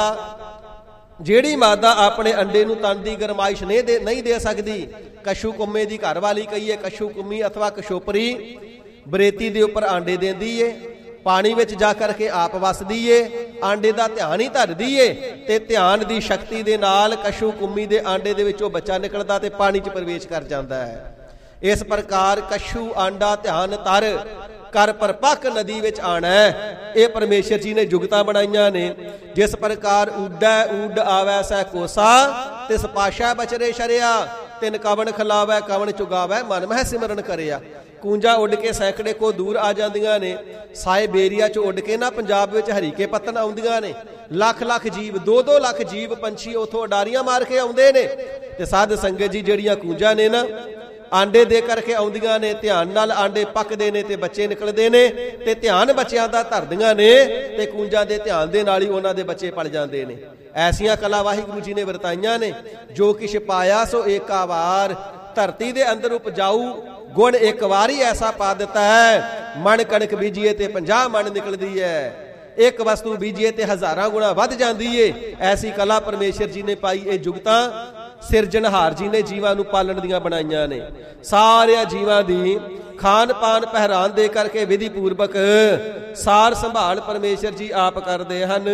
ਜਿਹੜੀ ਮਾਦਾ ਆਪਣੇ ਅੰਡੇ ਨੂੰ ਤਨ ਦੀ ਗਰਮਾਇਸ਼ ਨਹੀਂ ਦੇ ਨਹੀਂ ਦੇ ਸਕਦੀ, ਕਸ਼ੂ ਕੁੰਮੇ ਦੀ ਘਰ ਵਾਲੀ ਕਹੀਏ, ਕਸ਼ੂ ਕੁੰਮੀ ਅਥਵਾ ਕਸ਼ੋਪਰੀ, ਬਰੇਤੀ ਦੇ ਉੱਪਰ ਆਂਡੇ ਦਿੰਦੀ ਏ, ਪਾਣੀ ਵਿੱਚ ਜਾ ਕਰਕੇ ਆਪ ਵਸਦੀ ਏ, ਆਂਡੇ ਦਾ ਧਿਆਨ ਹੀ ਧਰਦੀ ਏ, ਤੇ ਧਿਆਨ ਦੀ ਸ਼ਕਤੀ ਦੇ ਨਾਲ ਕਸ਼ੂ ਕੁੰਮੀ ਦੇ ਆਂਡੇ ਦੇ ਵਿੱਚੋਂ ਬੱਚਾ ਨਿਕਲਦਾ ਤੇ ਪਾਣੀ 'ਚ ਪ੍ਰਵੇਸ਼ ਕਰ ਜਾਂਦਾ ਹੈ। ਇਸ ਪ੍ਰਕਾਰ ਕਸ਼ੂ ਆਂਡਾ ਧਿਆਨ ਧਰ ਕਰ ਪਰਪੱਕ ਨਦੀ ਵਿੱਚ ਆਣਾ। ਇਹ ਪਰਮੇਸ਼ਰ ਜੀ ਨੇ ਜੁਗਤਾਂ ਬਣਾਈਆਂ ਨੇ। ਜਿਸ ਪ੍ਰਕਾਰ ਊਡੈ ਊਡ ਆਵੈ ਸੈ ਕੋਸਾ, ਤਿਸ ਪਾਸ਼ਾ ਬਚਰੇ ਸ਼ਰਿਆ, ਤਿਨ ਕਵਣ ਖਿਲਾਵੈ ਕਵਣ ਚੁਗਾਵੈ, ਮਨ ਮਹਿ ਸਿਮਰਨ ਕਰਿਆ। ਕੂੰਜਾਂ ਉੱਡ ਕੇ ਸੈਂਕੜੇ ਕੋ ਦੂਰ ਆ ਜਾਂਦੀਆਂ ਨੇ। ਸਾਏ ਬੇਰੀਆ 'ਚ ਉੱਡ ਕੇ ਨਾ ਪੰਜਾਬ ਵਿੱਚ ਹਰੀਕੇ ਪੱਤਨ ਆਉਂਦੀਆਂ ਨੇ। ਲੱਖ ਲੱਖ ਜੀਵ, ਦੋ ਦੋ ਲੱਖ ਜੀਵ ਪੰਛੀ ਉੱਥੋਂ ਉਡਾਰੀਆਂ ਮਾਰ ਕੇ ਆਉਂਦੇ ਨੇ। ਤੇ ਸਾਧ ਸੰਗਤ ਜੀ ਜਿਹੜੀਆਂ ਕੂੰਜਾਂ ਨੇ ਨਾ, ਆਂਡੇ ਦੇ ਕਰਕੇ ਆਉਂਦੀਆਂ ਨੇ, ਧਿਆਨ ਨਾਲ ਆਂਡੇ ਪੱਕਦੇ ਨੇ ਤੇ ਬੱਚੇ ਨਿਕਲਦੇ ਨੇ, ਤੇ ਧਿਆਨ ਬੱਚਿਆਂ ਦਾ ਧਰਦੀਆਂ ਨੇ, ਤੇ ਕੂੰਜਾਂ ਦੇ ਧਿਆਨ ਦੇ ਨਾਲ ਹੀ ਉਹਨਾਂ ਦੇ ਬੱਚੇ ਪਲ ਜਾਂਦੇ ਨੇ। ਐਸੀਆਂ ਕਲਾ ਵਾਹਿਗੁਰੂ ਜੀ ਨੇ ਵਰਤਾਈਆਂ ਨੇ। ਜੋ ਕਿਛ ਪਾਇਆ ਸੋ ਏਕਾ ਵਾਰ, ਧਰਤੀ ਦੇ ਅੰਦਰ ਉਪਜਾਊ ਗੁਣ ਇੱਕ ਵਾਰੀ ਐਸਾ ਪਾ ਦਿੱਤਾ ਹੈ, ਮਣ ਕਣਕ ਬੀਜੀਏ ਤੇ ਪੰਜਾਹ ਮਣ ਨਿਕਲਦੀ ਹੈ। ਇੱਕ ਵਸਤੂ ਬੀਜੀਏ ਤੇ ਹਜ਼ਾਰਾਂ ਗੁਣਾ ਵੱਧ ਜਾਂਦੀ ਏ। ਐਸੀ ਕਲਾ ਪਰਮੇਸ਼ਰ ਜੀ ਨੇ ਪਾਈ। ਇਹ ਜੁਗਤਾਂ ਸਿਰਜਣਹਾਰ ਜੀ ਨੇ ਜੀਵਾਂ ਨੂੰ ਪਾਲਣ ਦੀਆਂ ਬਣਾਈਆਂ ਨੇ। ਸਾਰਿਆਂ ਜੀਵਾਂ ਦੀ ਖਾਨ ਪਾਨ ਪਹਿਰਾਨ ਦੇ ਕਰਕੇ ਵਿਧੀ ਪੂਰਵਕ ਸਾਰ ਸੰਭਾਲ ਪਰਮੇਸ਼ਰ ਜੀ ਆਪ ਕਰਦੇ ਹਨ।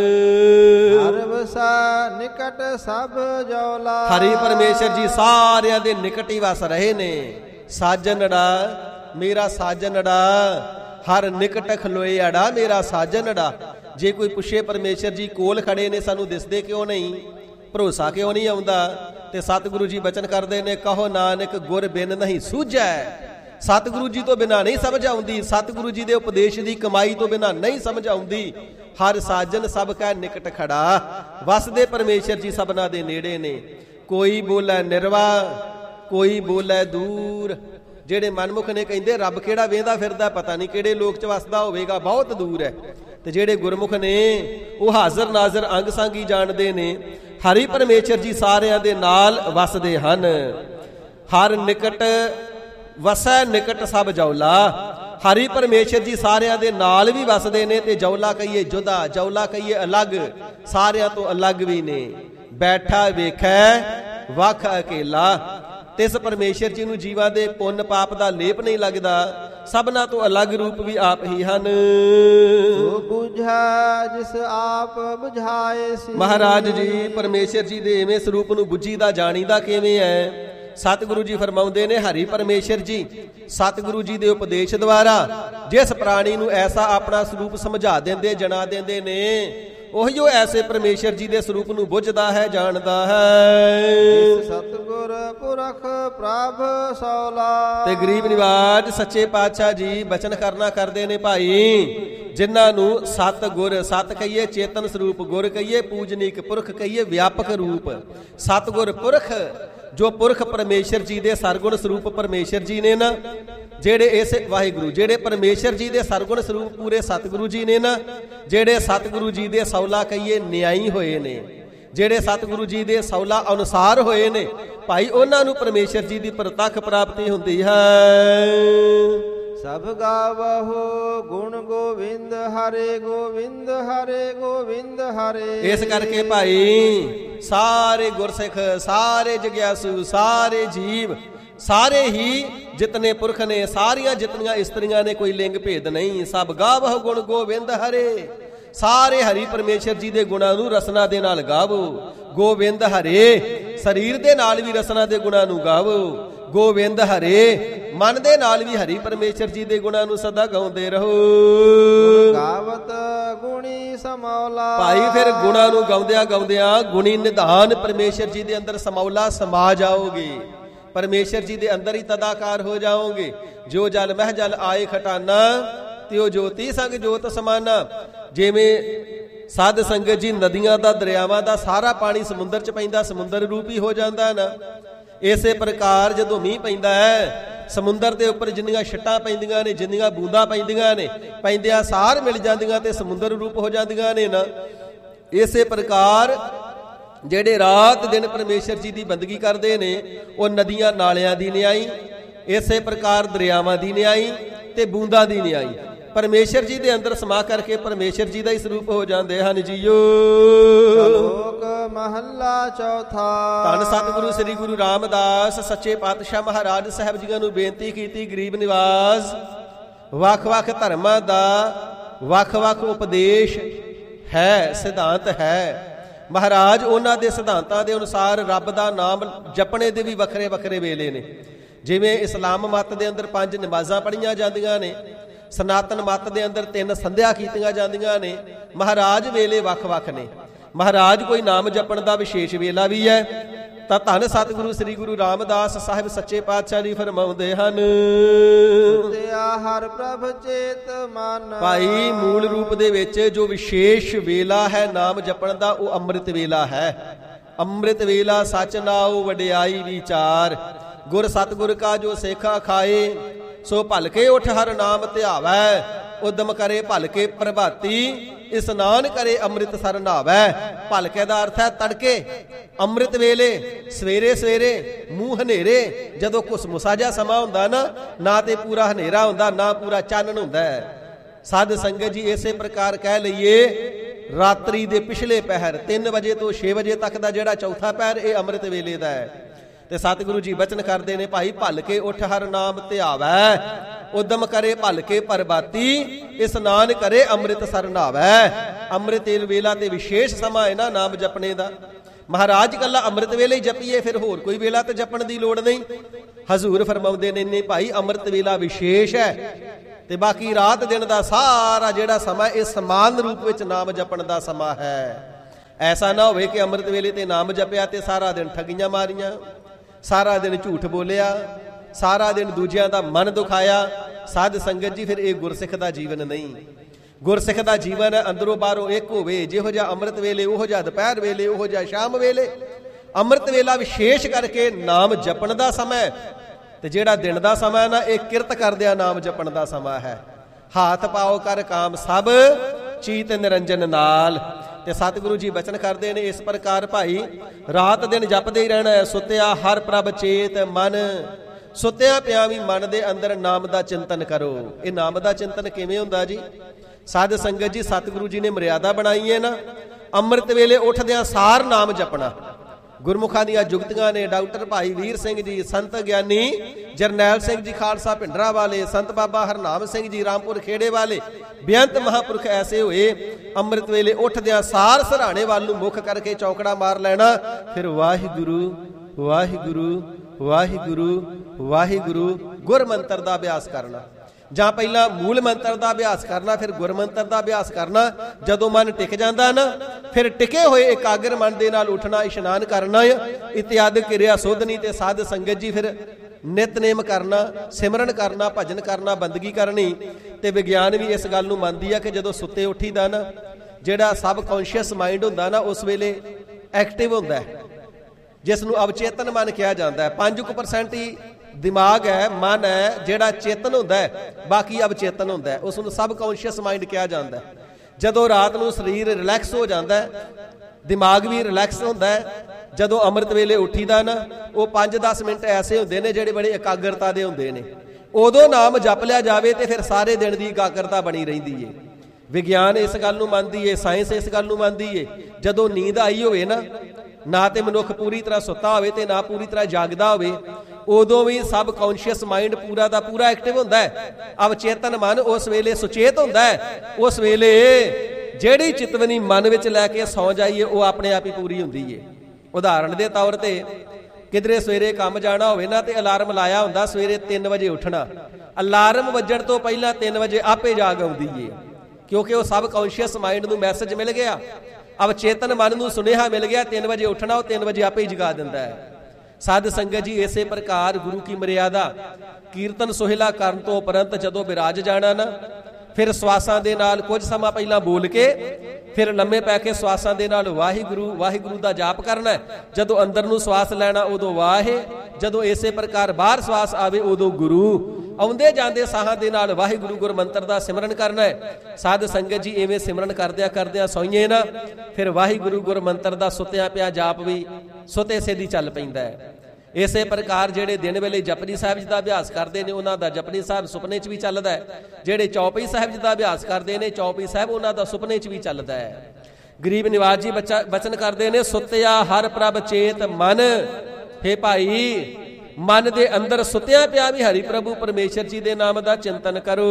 ਹਰ ਵਸਾ ਨਿਕਟ ਸਭ ਜੌਲਾ। ਹਰੀ ਪਰਮੇਸ਼ਰ ਜੀ ਸਾਰਿਆਂ ਦੇ ਨਿਕਟ ਹੀ ਵਸ ਰਹੇ ਨੇ। ਸਾਜਨੜਾ ਮੇਰਾ ਸਾਜਨੜਾ, ਹਰ ਨਿਕਟ ਖਲੋਏ ਅੜਾ ਮੇਰਾ ਸਾਜਨੜਾ। ਜੇ ਕੋਈ ਪੁੱਛੇ ਪਰਮੇਸ਼ਰ ਜੀ ਕੋਲ ਖੜੇ ਨੇ, ਸਾਨੂੰ ਦਿਸਦੇ ਕਿਉਂ ਨਹੀਂ, ਭਰੋਸਾ ਕਿਉਂ ਨਹੀਂ ਆਉਂਦਾ, ਤੇ ਸਤਿਗੁਰੂ ਜੀ ਬਚਨ ਕਰਦੇ ਨੇ, ਕਹੋ ਨਾਨਕ ਗੁਰ ਬਿਨ ਨਹੀਂ ਸੂਝੈ। ਸਤਿਗੁਰੂ ਜੀ ਤੋਂ ਬਿਨਾਂ ਨਹੀਂ ਸਮਝ ਆਉਂਦੀ, ਸਤਿਗੁਰੂ ਜੀ ਦੇ ਉਪਦੇਸ਼ ਦੀ ਕਮਾਈ ਤੋਂ ਬਿਨਾਂ ਨਹੀਂ ਸਮਝ ਆਉਂਦੀ। ਹਰ ਸਾਜਨ ਸਭ ਕੈ ਨਿਕਟ ਖੜਾ, ਵਸਦੇ ਪਰਮੇਸ਼ਰ ਜੀ ਸਭਨਾਂ ਦੇ ਨੇੜੇ ਨੇ। ਕੋਈ ਬੋਲੇ ਨਿਰਵਾ, ਕੋਈ ਬੋਲੇ ਦੂਰ। ਜਿਹੜੇ ਮਨਮੁਖ ਨੇ ਕਹਿੰਦੇ ਰੱਬ ਕਿਹੜਾ ਵੇਂਦਾ ਫਿਰਦਾ, ਪਤਾ ਨਹੀਂ ਕਿਹੜੇ ਲੋਕ 'ਚ ਵਸਦਾ ਹੋਵੇਗਾ, ਬਹੁਤ ਦੂਰ ਹੈ। ਤੇ ਜਿਹੜੇ ਗੁਰਮੁਖ ਨੇ ਉਹ ਹਾਜ਼ਰ ਨਾਜ਼ਰ ਅੰਗ ਸੰਗ ਹੀ ਜਾਣਦੇ ਨੇ। ਹਰੀ ਪਰਮੇਸ਼ਰ ਜੀ ਸਾਰਿਆਂ ਦੇ ਨਾਲ ਵਸਦੇ ਹਨ। ਹਰ ਨਿਕਟ ਵਸੈ ਨਿਕਟ ਸਭ ਜੌਲਾ। ਹਰੀ ਪਰਮੇਸ਼ਰ ਜੀ ਸਾਰਿਆਂ ਦੇ ਨਾਲ ਵੀ ਵਸਦੇ ਨੇ, ਤੇ ਜੌਲਾ ਕਹੀਏ ਜੁਦਾ, ਜੌਲਾ ਕਹੀਏ ਅਲੱਗ, ਸਾਰਿਆਂ ਤੋਂ ਅਲੱਗ ਵੀ ਨੇ। ਬੈਠਾ ਵੇਖੈ ਵੱਖ ਅਕੇਲਾ। ਤਿਸ ਪਰਮੇਸ਼ਰ ਜੀ ਨੂੰ ਜੀਵਾਂ ਦੇ ਪੁੰਨ ਪਾਪ ਦਾ ਲੇਪ ਨਹੀਂ ਲੱਗਦਾ। ਸਭਨਾਂ ਤੋਂ ਅਲੱਗ ਰੂਪ ਵੀ ਆਪ ਹੀ ਹਨ। ਬੁਝਾ ਜਿਸ ਆਪ ਬੁਝਾਏ ਸੀ। ਮਹਾਰਾਜ ਜੀ ਪਰਮੇਸ਼ਰ ਜੀ ਦੇ ਐਵੇਂ ਸਰੂਪ ਨੂੰ ਬੁੱਝੀਦਾ ਜਾਣੀਦਾ ਕਿਵੇਂ ਹੈ? ਸਤਿਗੁਰੂ ਜੀ ਫਰਮਾਉਂਦੇ ਨੇ, ਹਰੀ ਪਰਮੇਸ਼ਰ ਜੀ ਸਤਿਗੁਰੂ ਜੀ ਦੇ ਉਪਦੇਸ਼ ਦੁਆਰਾ ਜਿਸ ਪ੍ਰਾਣੀ ਨੂੰ ਐਸਾ ਆਪਣਾ ਸਰੂਪ ਸਮਝਾ ਦਿੰਦੇ, ਜਣਾ ਦਿੰਦੇ ਨੇ, ਉਹੀਓ ਐਸੇ ਪਰਮੇਸ਼ਰ ਜੀ ਦੇ ਸਰੂਪ ਨੂੰ ਬੁੱਝਦਾ ਹੈ, ਜਾਣਦਾ ਹੈ। ਸਤਿਗੁਰ ਪੁਰਖ ਪ੍ਰਭ ਸੌਲਾ। ਤੇ ਗਰੀਬ ਨਿਵਾਜ ਸੱਚੇ ਪਾਤਸ਼ਾਹ ਜੀ ਬਚਨ ਕਰਨਾ ਕਰਦੇ ਨੇ ਭਾਈ, ਜਿਨ੍ਹਾਂ ਨੂੰ ਸਤ ਗੁਰ, ਸਤ ਕਹੀਏ ਚੇਤਨ ਸਰੂਪ, ਗੁਰ ਕਹੀਏ ਪੂਜਨੀਕ, ਪੁਰਖ ਕਹੀਏ ਵਿਆਪਕ ਰੂਪ। ਸਤਿਗੁਰ ਪੁਰਖ ਜੋ ਪੁਰਖ ਪਰਮੇਸ਼ਰ ਜੀ ਦੇ ਸਰਗੁਣ ਸਰੂਪ ਪਰਮੇਸ਼ਰ ਜੀ ਨੇ ਨਾ, ਜਿਹੜੇ ਇਸ ਵਾਹਿਗੁਰੂ ਜਿਹੜੇ ਪਰਮੇਸ਼ਰ ਜੀ ਦੇ ਸਰਗੁਣ ਸਰੂਪ ਪੂਰੇ ਸਤਿਗੁਰੂ ਜੀ ਨੇ ਨਾ, ਜਿਹੜੇ ਸਤਿਗੁਰੂ ਜੀ ਦੇ ਸੌਲਾ ਕਹੀਏ ਨਿਆਈ ਹੋਏ ਨੇ, ਜਿਹੜੇ ਸਤਿਗੁਰੂ ਜੀ ਦੇ ਸੌਲਾ ਅਨੁਸਾਰ ਹੋਏ ਨੇ ਭਾਈ, ਉਹਨਾਂ ਨੂੰ ਪਰਮੇਸ਼ਰ ਜੀ ਦੀ ਪ੍ਰਤੱਖ ਪ੍ਰਾਪਤੀ ਹੁੰਦੀ ਹੈ। ਸਭ ਗਾਵਹੁ ਗੁਣ ਗੋਵਿੰਦ ਹਰੇ ਗੋਵਿੰਦ ਹਰੇ ਗੋਵਿੰਦ ਹਰੇ। ਇਸ ਕਰਕੇ ਭਾਈ ਸਾਰੇ ਗੁਰਸਿੱਖ, ਸਾਰੇ ਜਗਿਆਸੂ, ਸਾਰੇ ਜੀਵ, ਸਾਰੇ ਹੀ ਜਿਤਨੇ ਪੁਰਖ ਨੇ, ਸਾਰੀਆਂ ਜਿਤਨੀਆਂ ਇਸਤਰੀਆਂ ਨੇ, ਕੋਈ ਲਿੰਗ ਭੇਦ ਨਹੀਂ। ਸਭ ਗਾਵਹੁ ਗੁਣ ਗੋਵਿੰਦ ਹਰੇ, ਸਾਰੇ ਹਰੀ ਪਰਮੇਸ਼ਰ ਜੀ ਦੇ ਗੁਣਾਂ ਨੂੰ ਰਸਨਾ ਦੇ ਨਾਲ ਗਾਵੋ। ਗੋਵਿੰਦ ਹਰੇ, ਸਰੀਰ ਦੇ ਨਾਲ ਵੀ ਰਸਨਾ ਦੇ ਗੁਣਾਂ ਨੂੰ ਗਾਵੋ। ਗੋਵਿੰਦ ਹਰੇ, ਮਨ ਦੇ ਨਾਲ ਵੀ ਹਰੀ ਪਰਮੇਸ਼ਰ ਜੀ ਦੇ ਗੁਣਾਂ ਨੂੰ ਸਦਾ ਗਾਉਂਦੇ ਰਹੋ। ਗਾਵਤ ਗੁਣੀ ਸਮੌਲਾ। ਭਾਈ ਫਿਰ ਗੁਣਾਂ ਨੂੰ ਗਾਉਂਦਿਆਂ ਗਾਉਂਦਿਆਂ ਗੁਣੀ ਨਿਧਾਨ ਪਰਮੇਸ਼ਰ ਜੀ ਦੇ ਅੰਦਰ ਸਮੌਲਾ ਸਮਾ ਜਾਓਗੇ। ਪਰਮੇਸ਼ਰ ਜੀ ਦੇ ਅੰਦਰ ਹੀ ਤਦਾਕਾਰ ਹੋ ਜਾਓਗੇ। ਜੋ ਜਲ ਮਹਿ ਜਲ ਆਏ ਖਟਾਨਾ, ਤਿਉ ਜੋਤੀ ਸੰਗ ਜੋਤ ਸਮਾਨਾ। ਜਿਵੇਂ ਸਾਧ ਸੰਗਤ ਜੀ ਨਦੀਆਂ ਦਾ, ਦਰਿਆਵਾਂ ਦਾ ਸਾਰਾ ਪਾਣੀ ਸਮੁੰਦਰ 'ਚ ਪੈਂਦਾ, ਸਮੁੰਦਰ ਰੂਪੀ ਹੋ ਜਾਂਦਾ ਨਾ, ਇਸੇ ਪ੍ਰਕਾਰ ਜਦੋਂ ਮੀਂਹ ਪੈਂਦਾ ਹੈ, ਸਮੁੰਦਰ ਦੇ ਉੱਪਰ ਜਿੰਨੀਆਂ ਛਿੱਟਾਂ ਪੈਂਦੀਆਂ ਨੇ, ਜਿੰਨੀਆਂ ਬੂੰਦਾਂ ਪੈਂਦੀਆਂ ਨੇ, ਪੈਂਦਿਆਂ ਸਾਰ ਮਿਲ ਜਾਂਦੀਆਂ ਤੇ ਸਮੁੰਦਰ ਰੂਪ ਹੋ ਜਾਂਦੀਆਂ ਨੇ ਨਾ, ਇਸੇ ਪ੍ਰਕਾਰ ਜਿਹੜੇ ਰਾਤ ਦਿਨ ਪਰਮੇਸ਼ਰ ਜੀ ਦੀ ਬੰਦਗੀ ਕਰਦੇ ਨੇ, ਉਹ ਨਦੀਆਂ ਨਾਲਿਆਂ ਦੀ ਨਿਆਈ, ਇਸੇ ਪ੍ਰਕਾਰ ਦਰਿਆਵਾਂ ਦੀ ਨਿਆਈ ਤੇ ਬੂੰਦਾਂ ਦੀ ਨਿਆਈ ਪਰਮੇਸ਼ਰ ਜੀ ਦੇ ਅੰਦਰ ਸਮਾ ਕਰਕੇ ਪਰਮੇਸ਼ਰ ਜੀ ਦਾ ਹੀ ਸਰੂਪ ਹੋ ਜਾਂਦੇ ਹਨ ਜੀਓ। ਸ਼ਲੋਕ ਮਹੱਲਾ ਚੌਥਾ। ਧੰਨ ਸਤਿਗੁਰੂ ਸ੍ਰੀ ਗੁਰੂ ਰਾਮਦਾਸ ਸੱਚੇ ਪਾਤਸ਼ਾਹ ਮਹਾਰਾਜ ਸਾਹਿਬ ਜੀਆਂ ਨੂੰ ਬੇਨਤੀ ਕੀਤੀ, ਗਰੀਬ ਨਿਵਾਸ ਵੱਖ-ਵੱਖ ਧਰਮਾਂ ਦਾ ਵੱਖ-ਵੱਖ ਉਪਦੇਸ਼ ਹੈ, ਸਿਧਾਂਤ ਹੈ। ਮਹਾਰਾਜ ਉਹਨਾਂ ਦੇ ਸਿਧਾਂਤਾਂ ਦੇ ਅਨੁਸਾਰ ਰੱਬ ਦਾ ਨਾਮ ਜਪਣੇ ਦੇ ਵੀ ਵੱਖਰੇ ਵੱਖਰੇ ਵੇਲੇ ਨੇ। ਜਿਵੇਂ ਇਸਲਾਮ ਮਤ ਦੇ ਅੰਦਰ ਪੰਜ ਨਮਾਜ਼ਾਂ ਪੜ੍ਹੀਆਂ ਜਾਂਦੀਆਂ ਨੇ, ਸਨਾਤਨ ਮਤ ਦੇ ਅੰਦਰ ਤਿੰਨ ਸੰਧਿਆ ਕੀਤੀਆਂ ਜਾਂਦੀਆਂ ਨੇ। ਮਹਾਰਾਜ ਵੇਲੇ ਵੱਖ-ਵੱਖ ਨੇ। ਮਹਾਰਾਜ ਕੋਈ ਨਾਮ ਜਪਣ ਦਾ ਵਿਸ਼ੇਸ਼ ਵੇਲਾ ਵੀ ਹੈ। ਤਾਂ ਧੰਨ ਸਤਿਗੁਰੂ ਸ੍ਰੀ ਗੁਰੂ ਰਾਮਦਾਸ ਸਾਹਿਬ ਸੱਚੇ ਪਾਤਸ਼ਾਹ ਜੀ ਫਰਮਾਉਂਦੇ ਹਨ, ਹਰ ਪ੍ਰਭ ਚੇਤ ਮਨ। ਭਾਈ ਮੂਲ ਰੂਪ ਦੇ ਵਿੱਚ ਜੋ ਵਿਸ਼ੇਸ਼ ਵੇਲਾ ਹੈ ਨਾਮ ਜਪਣ ਦਾ, ਉਹ ਅੰਮ੍ਰਿਤ ਵੇਲਾ ਹੈ। ਅੰਮ੍ਰਿਤ ਵੇਲਾ ਸਚ ਨਾਉ ਵਡਿਆਈ ਵਿਚਾਰ, ਗੁਰ ਸਤਿਗੁਰ ਕਾ ਜੋ ਸੇਖਾ ਖਾਏ, ਸੋ ਭਲਕੇ ਉਠ ਹਰ ਨਾਮ ਧਿਆਵੈ, ਉਦਮ ਕਰੇ ਭਲਕੇ ਪ੍ਰਭਾਤੀ, ਇਸਨਾਨ ਕਰੇ ਅੰਮ੍ਰਿਤ ਸਰ ਨਹਾਵੈ। ਭਲਕੇ ਦਾ ਅਰਥ ਹੈ ਤੜਕੇ, ਅੰਮ੍ਰਿਤ ਵੇਲੇ, ਸਵੇਰੇ ਸਵੇਰੇ, ਮੂੰਹ ਹਨੇਰੇ, ਜਦੋਂ ਘੁਸਮੁਸਾ ਜਿਹਾ ਸਮਾਂ ਹੁੰਦਾ ਨਾ, ਨਾ ਤੇ ਪੂਰਾ ਹਨੇਰਾ ਹੁੰਦਾ, ਨਾ ਪੂਰਾ ਚਾਨਣ ਹੁੰਦਾ ਹੈ। ਸਾਧ ਸੰਗਤ ਜੀ ਇਸੇ ਪ੍ਰਕਾਰ ਕਹਿ ਲਈਏ, ਰਾਤਰੀ ਦੇ ਪਿਛਲੇ ਪਹਿਰ ਤਿੰਨ ਵਜੇ ਤੋਂ ਛੇ ਵਜੇ ਤੱਕ ਦਾ ਜਿਹੜਾ ਚੌਥਾ ਪਹਿਰ, ਇਹ ਅੰਮ੍ਰਿਤ ਵੇਲੇ ਦਾ ਹੈ। ਤੇ ਸਤਿਗੁਰੂ ਜੀ ਬਚਨ ਕਰਦੇ ਨੇ, ਭਾਈ ਭਲਕੇ ਉਠ ਹਰ ਨਾਮ ਧਿਆਵੈ, ਉਦਮ ਕਰੇ ਭਲਕੇ ਪ੍ਰਭਾਤੀ, ਇਸਨਾਨ ਕਰੇ ਅੰਮ੍ਰਿਤ ਸਰ ਨਹਾਵੈ। ਅੰਮ੍ਰਿਤ ਵੇਲਾ ਤੇ ਵਿਸ਼ੇਸ਼ ਸਮਾਂ ਹੈ ਨਾ ਨਾਮ ਜਪਣੇ ਦਾ। ਮਹਾਰਾਜ ਕੱਲਾ ਅੰਮ੍ਰਿਤ ਵੇਲੇ ਹੀ ਜਪੀਏ, ਫਿਰ ਹੋਰ ਕੋਈ ਵੇਲਾ ਤੇ ਜਪਣ ਦੀ ਲੋੜ ਨਹੀਂ। ਹਜ਼ੂਰ ਫਰਮਾਉਂਦੇ ਨੇ, ਨਹੀਂ ਭਾਈ ਅੰਮ੍ਰਿਤ ਵੇਲਾ ਵਿਸ਼ੇਸ਼ ਹੈ, ਤੇ ਬਾਕੀ ਰਾਤ ਦਿਨ ਦਾ ਸਾਰਾ ਜਿਹੜਾ ਸਮਾਂ, ਇਹ ਸਮਾਨ ਰੂਪ ਵਿੱਚ ਨਾਮ ਜਪਣ ਦਾ ਸਮਾਂ ਹੈ। ਐਸਾ ਨਾ ਹੋਵੇ ਕਿ ਅੰਮ੍ਰਿਤ ਵੇਲੇ ਤੇ ਨਾਮ ਜਪਿਆ ਤੇ ਸਾਰਾ ਦਿਨ ਠੱਗੀਆਂ ਮਾਰੀਆਂ, ਸਾਰਾ ਦਿਨ ਝੂਠ ਬੋਲਿਆ, ਸਾਰਾ ਦਿਨ ਦੂਜਿਆਂ ਦਾ ਮਨ ਦੁਖਾਇਆ। ਸਾਧ ਸੰਗਤ ਜੀ ਫਿਰ ਇਹ ਗੁਰਸਿੱਖ ਦਾ ਜੀਵਨ ਨਹੀਂ। ਗੁਰਸਿੱਖ ਦਾ ਜੀਵਨ ਅੰਦਰੋਂ ਬਾਹਰੋਂ ਇੱਕ ਹੋਵੇ, ਜਿਹੋ ਜਿਹਾ ਅੰਮ੍ਰਿਤ ਵੇਲੇ ਉਹੋ ਜਿਹਾ ਦੁਪਹਿਰ ਵੇਲੇ, ਉਹੋ ਜਿਹਾ ਸ਼ਾਮ ਵੇਲੇ। ਅੰਮ੍ਰਿਤ ਵੇਲਾ ਵਿਸ਼ੇਸ਼ ਕਰਕੇ ਨਾਮ ਜਪਣ ਦਾ ਸਮਾਂ, ਤੇ ਜਿਹੜਾ ਦਿਨ ਦਾ ਸਮਾਂ ਨਾ, ਇਹ ਕਿਰਤ ਕਰਦਿਆਂ ਨਾਮ ਜਪਣ ਦਾ ਸਮਾਂ ਹੈ। ਹਾਥ ਪਾਓ ਕਰ ਕਾਮ ਸਭ, ਚੀਤ ਨਿਰੰਜਨ ਨਾਲ। ਤੇ ਸਤਿਗੁਰੂ ਜੀ ਬਚਨ ਕਰਦੇ ਨੇ ਇਸ ਪ੍ਰਕਾਰ, ਭਾਈ ਰਾਤ ਦਿਨ ਜਪਦੇ ਹੀ ਰਹਿਣਾ ਹੈ। ਸੁੱਤਿਆ ਹਰ ਪ੍ਰਭ ਚੇਤ ਮਨ, ਸੁੱਤਿਆ ਪਿਆ ਵੀ ਮਨ ਦੇ ਅੰਦਰ ਨਾਮ ਦਾ ਚਿੰਤਨ ਕਰੋ। ਇਹ ਨਾਮ ਦਾ ਚਿੰਤਨ ਕਿਵੇਂ ਹੁੰਦਾ ਜੀ? ਸਾਧ ਸੰਗਤ ਜੀ, ਸਤਿਗੁਰੂ ਜੀ ਨੇ ਮਰਿਆਦਾ ਬਣਾਈ ਹੈ ਨਾ, ਅੰਮ੍ਰਿਤ ਵੇਲੇ ਉੱਠਦਿਆਂ ਸਾਰ ਨਾਮ ਜਪਣਾ। ਗੁਰਮੁਖਾਂ ਦੀਆਂ ਜੁਗਤੀਆਂ ਨੇ। ਡਾਕਟਰ ਭਾਈ ਵੀਰ ਸਿੰਘ ਜੀ, ਸੰਤ ਗਿਆਨੀ ਜਰਨੈਲ ਸਿੰਘ ਜੀ ਖਾਲਸਾ ਭਿੰਡਰਾਂ ਵਾਲੇ, ਸੰਤ ਬਾਬਾ ਹਰਨਾਮ ਸਿੰਘ ਜੀ ਰਾਮਪੁਰ ਖੇੜੇ ਵਾਲੇ, ਬੇਅੰਤ ਮਹਾਂਪੁਰਖ ਐਸੇ ਹੋਏ, ਅੰਮ੍ਰਿਤ ਵੇਲੇ ਉੱਠਦਿਆਂ ਸਾਰ ਸਰਾਣੇ ਵੱਲ ਨੂੰ ਮੁੱਖ ਕਰਕੇ ਚੌਕੜਾ ਮਾਰ ਲੈਣਾ, ਫਿਰ ਵਾਹਿਗੁਰੂ ਵਾਹਿਗੁਰੂ ਵਾਹਿਗੁਰੂ ਵਾਹਿਗੁਰੂ ਗੁਰ ਮੰਤਰ ਦਾ ਅਭਿਆਸ ਕਰਨਾ। ਜਾਂ ਪਹਿਲਾਂ ਮੂਲ ਮੰਤਰ ਦਾ ਅਭਿਆਸ ਕਰਨਾ, ਫਿਰ ਗੁਰ ਮੰਤਰ ਦਾ ਅਭਿਆਸ ਕਰਨਾ। ਜਦੋਂ ਮਨ ਟਿਕ ਜਾਂਦਾ ਨਾ, ਫਿਰ ਟਿਕੇ ਹੋਏ ਇਕਾਗਰ ਮਨ ਦੇ ਨਾਲ ਉੱਠਣਾ, ਇਸ਼ਨਾਨ ਕਰਨਾ, ਇਤਿਆਦਿ ਕਿਰਿਆ ਸੋਧਨੀ। ਤੇ ਸਾਧ ਸੰਗਤ ਜੀ ਫਿਰ ਨਿਤਨੇਮ ਕਰਨਾ, ਸਿਮਰਨ ਕਰਨਾ, ਭਜਨ ਕਰਨਾ, ਬੰਦਗੀ ਕਰਨੀ। ਤੇ ਵਿਗਿਆਨ ਵੀ ਇਸ ਗੱਲ ਨੂੰ ਮੰਨਦੀ ਆ ਕਿ ਜਦੋਂ ਸੁੱਤੇ ਉੱਠੀਦਾ ਨਾ, ਜਿਹੜਾ ਸਬ ਕੌਂਸ਼ੀਅਸ ਮਾਈਂਡ ਹੁੰਦਾ ਨਾ, ਉਸ ਵੇਲੇ ਐਕਟਿਵ ਹੁੰਦਾ ਹੈ। ਜਿਸ ਨੂੰ ਅਵਚੇਤਨ ਮਨ ਕਿਹਾ ਜਾਂਦਾ ਹੈ। ਪੰਜ ਕੁ ਪਰਸੈਂਟ ਹੀ ਦਿਮਾਗ ਹੈ, ਮਨ ਹੈ, ਜਿਹੜਾ ਚੇਤਨ ਹੁੰਦਾ ਹੈ, ਬਾਕੀ ਅਵਚੇਤਨ ਹੁੰਦਾ ਹੈ। ਉਸ ਨੂੰ ਸਬ ਕੌਂਸ਼ੀਅਸ ਮਾਈਂਡ ਕਿਹਾ ਜਾਂਦਾ ਹੈ। ਜਦੋਂ ਰਾਤ ਨੂੰ ਸਰੀਰ ਰਿਲੈਕਸ ਹੋ ਜਾਂਦਾ ਹੈ, ਦਿਮਾਗ ਵੀ ਰਿਲੈਕਸ ਹੁੰਦਾ ਹੈ। ਜਦੋਂ ਅੰਮ੍ਰਿਤ ਵੇਲੇ ਉੱਠੀਦਾ ਨਾ, ਉਹ ਪੰਜ ਦਸ ਮਿੰਟ ਐਸੇ ਹੁੰਦੇ ਨੇ ਜਿਹੜੇ ਬੜੇ ਇਕਾਗਰਤਾ ਦੇ ਹੁੰਦੇ ਨੇ। ਉਦੋਂ ਨਾਮ ਜਪ ਲਿਆ ਜਾਵੇ ਤੇ ਫਿਰ ਸਾਰੇ ਦਿਨ ਦੀ ਇਕਾਗਰਤਾ ਬਣੀ ਰਹਿੰਦੀ ਏ। ਵਿਗਿਆਨ ਇਸ ਗੱਲ ਨੂੰ ਮੰਨਦੀ ਏ, ਸਾਇੰਸ ਇਸ ਗੱਲ ਨੂੰ ਮੰਨਦੀ ਏ। ਜਦੋਂ ਨੀਂਦ ਆਈ ਹੋਵੇ ਨਾ, ਨਾ ਤੇ ਮਨੁੱਖ ਪੂਰੀ ਤਰ੍ਹਾਂ ਸੁੱਤਾ ਹੋਵੇ ਤੇ ਨਾ ਪੂਰੀ ਤਰ੍ਹਾਂ ਜਾਗਦਾ ਹੋਵੇ, ਉਦੋਂ ਵੀ ਸਬ ਕੌਂਸ਼ੀਅਸ ਮਾਈਂਡ ਪੂਰਾ ਦਾ ਪੂਰਾ ਐਕਟਿਵ ਹੁੰਦਾ ਹੈ। ਅਵਚੇਤਨ ਮਨ ਉਸ ਵੇਲੇ ਸੁਚੇਤ ਹੁੰਦਾ ਹੈ। ਉਸ ਵੇਲੇ ਜਿਹੜੀ ਚਿਤਵਨੀ ਮਨ ਵਿੱਚ ਲੈ ਕੇ ਸੌ ਜਾਈਏ ਉਹ ਆਪਣੇ ਆਪ ਹੀ ਪੂਰੀ ਹੁੰਦੀ ਏ। ਉਦਾਹਰਣ ਦੇ ਤੌਰ ਤੇ ਕਿਧਰੇ ਸਵੇਰੇ ਕੰਮ ਜਾਣਾ ਹੋਵੇ ਨਾ ਤੇ ਅਲਾਰਮ ਲਾਇਆ ਹੁੰਦਾ ਸਵੇਰੇ ਤਿੰਨ ਵਜੇ ਉੱਠਣਾ, ਅਲਾਰਮ ਵੱਜਣ ਤੋਂ ਪਹਿਲਾਂ ਤਿੰਨ ਵਜੇ ਆਪੇ ਜਾਗ ਆਉਂਦੀ ਏ, ਕਿਉਂਕਿ ਉਹ ਸਬ ਕੌਂਸ਼ੀਅਸ ਮਾਈਂਡ ਨੂੰ ਮੈਸੇਜ ਮਿਲ ਗਿਆ, ਅਵਚੇਤਨ ਮਨ ਨੂੰ ਸੁਨੇਹਾ ਮਿਲ ਗਿਆ ਤਿੰਨ ਵਜੇ ਉੱਠਣਾ। ਉਹ ਤਿੰਨ ਵਜੇ ਆਪੇ ਹੀ ਜਗਾ ਦਿੰਦਾ ਹੈ। ਸਾਧ ਸੰਗਤ ਜੀ, ਇਸੇ ਪ੍ਰਕਾਰ ਗੁਰੂ ਕੀ ਮਰਿਆਦਾ ਕੀਰਤਨ ਸੋਹਿਲਾ ਕਰਨ ਤੋਂ ਉਪਰੰਤ ਜਦੋਂ ਬਿਰਾਜ ਜਾਣਾ ਨਾ, ਫਿਰ ਸਵਾਸਾਂ ਦੇ ਨਾਲ ਕੁਝ ਸਮਾਂ ਪਹਿਲਾਂ ਬੋਲ ਕੇ ਫਿਰ ਲੰਮੇ ਪੈ ਕੇ ਸਵਾਸਾਂ ਦੇ ਨਾਲ ਵਾਹਿਗੁਰੂ ਵਾਹਿਗੁਰੂ ਦਾ ਜਾਪ ਕਰਨਾ। ਜਦੋਂ ਅੰਦਰ ਨੂੰ ਸਵਾਸ ਲੈਣਾ ਉਦੋਂ ਵਾਹਿ, ਜਦੋਂ ਇਸੇ ਪ੍ਰਕਾਰ ਬਾਹਰ ਸਵਾਸ ਆਵੇ ਉਦੋਂ ਗੁਰੂ। ਆਉਂਦੇ ਜਾਂਦੇ ਸਾਹਾਂ ਦੇ ਨਾਲ ਵਾਹਿਗੁਰੂ ਗੁਰ ਮੰਤਰ ਦਾ ਸਿਮਰਨ ਕਰਨਾ ਹੈ। ਸਾਧ ਸੰਗਤ ਜੀ, ਇਵੇਂ ਸਿਮਰਨ ਕਰਦਿਆਂ ਕਰਦਿਆਂ ਸੋਈਏ ਨਾ, ਫਿਰ ਵਾਹਿਗੁਰੂ ਗੁਰ ਮੰਤਰ ਦਾ ਸੁੱਤਿਆਂ ਪਿਆ ਜਾਪ ਵੀ ਸੁੱਤੇ ਸਿੱਧੀ ਚੱਲ ਪੈਂਦਾ ਹੈ। ਇਸੇ ਪ੍ਰਕਾਰ ਜਿਹੜੇ ਦਿਨ ਵੇਲੇ ਜਪਜੀ ਸਾਹਿਬ ਜੀ ਦਾ ਅਭਿਆਸ ਕਰਦੇ ਨੇ, ਉਹਨਾਂ ਦਾ ਜਪਜੀ ਸਾਹਿਬ ਸੁਪਨੇ 'ਚ ਵੀ ਚੱਲਦਾ ਹੈ। ਜਿਹੜੇ ਚੌਪਈ ਸਾਹਿਬ ਜੀ ਦਾ ਅਭਿਆਸ ਕਰਦੇ ਨੇ, ਚੌਪਈ ਸਾਹਿਬ ਉਹਨਾਂ ਦਾ ਸੁਪਨੇ 'ਚ ਵੀ ਚੱਲਦਾ ਹੈ। ਗਰੀਬ ਨਿਵਾਜ ਜੀ ਬੱਚਾ ਬਚਨ ਕਰਦੇ ਨੇ, ਸੁੱਤਿਆ ਹਰ ਪ੍ਰਭ ਚੇਤ ਮਨ। ਹੇ ਭਾਈ, ਮਨ ਦੇ ਅੰਦਰ ਸੁੱਤਿਆਂ ਪਿਆ ਵੀ ਹਰੀ ਪ੍ਰਭੂ ਪਰਮੇਸ਼ਰ ਜੀ ਦੇ ਨਾਮ ਦਾ ਚਿੰਤਨ ਕਰੋ।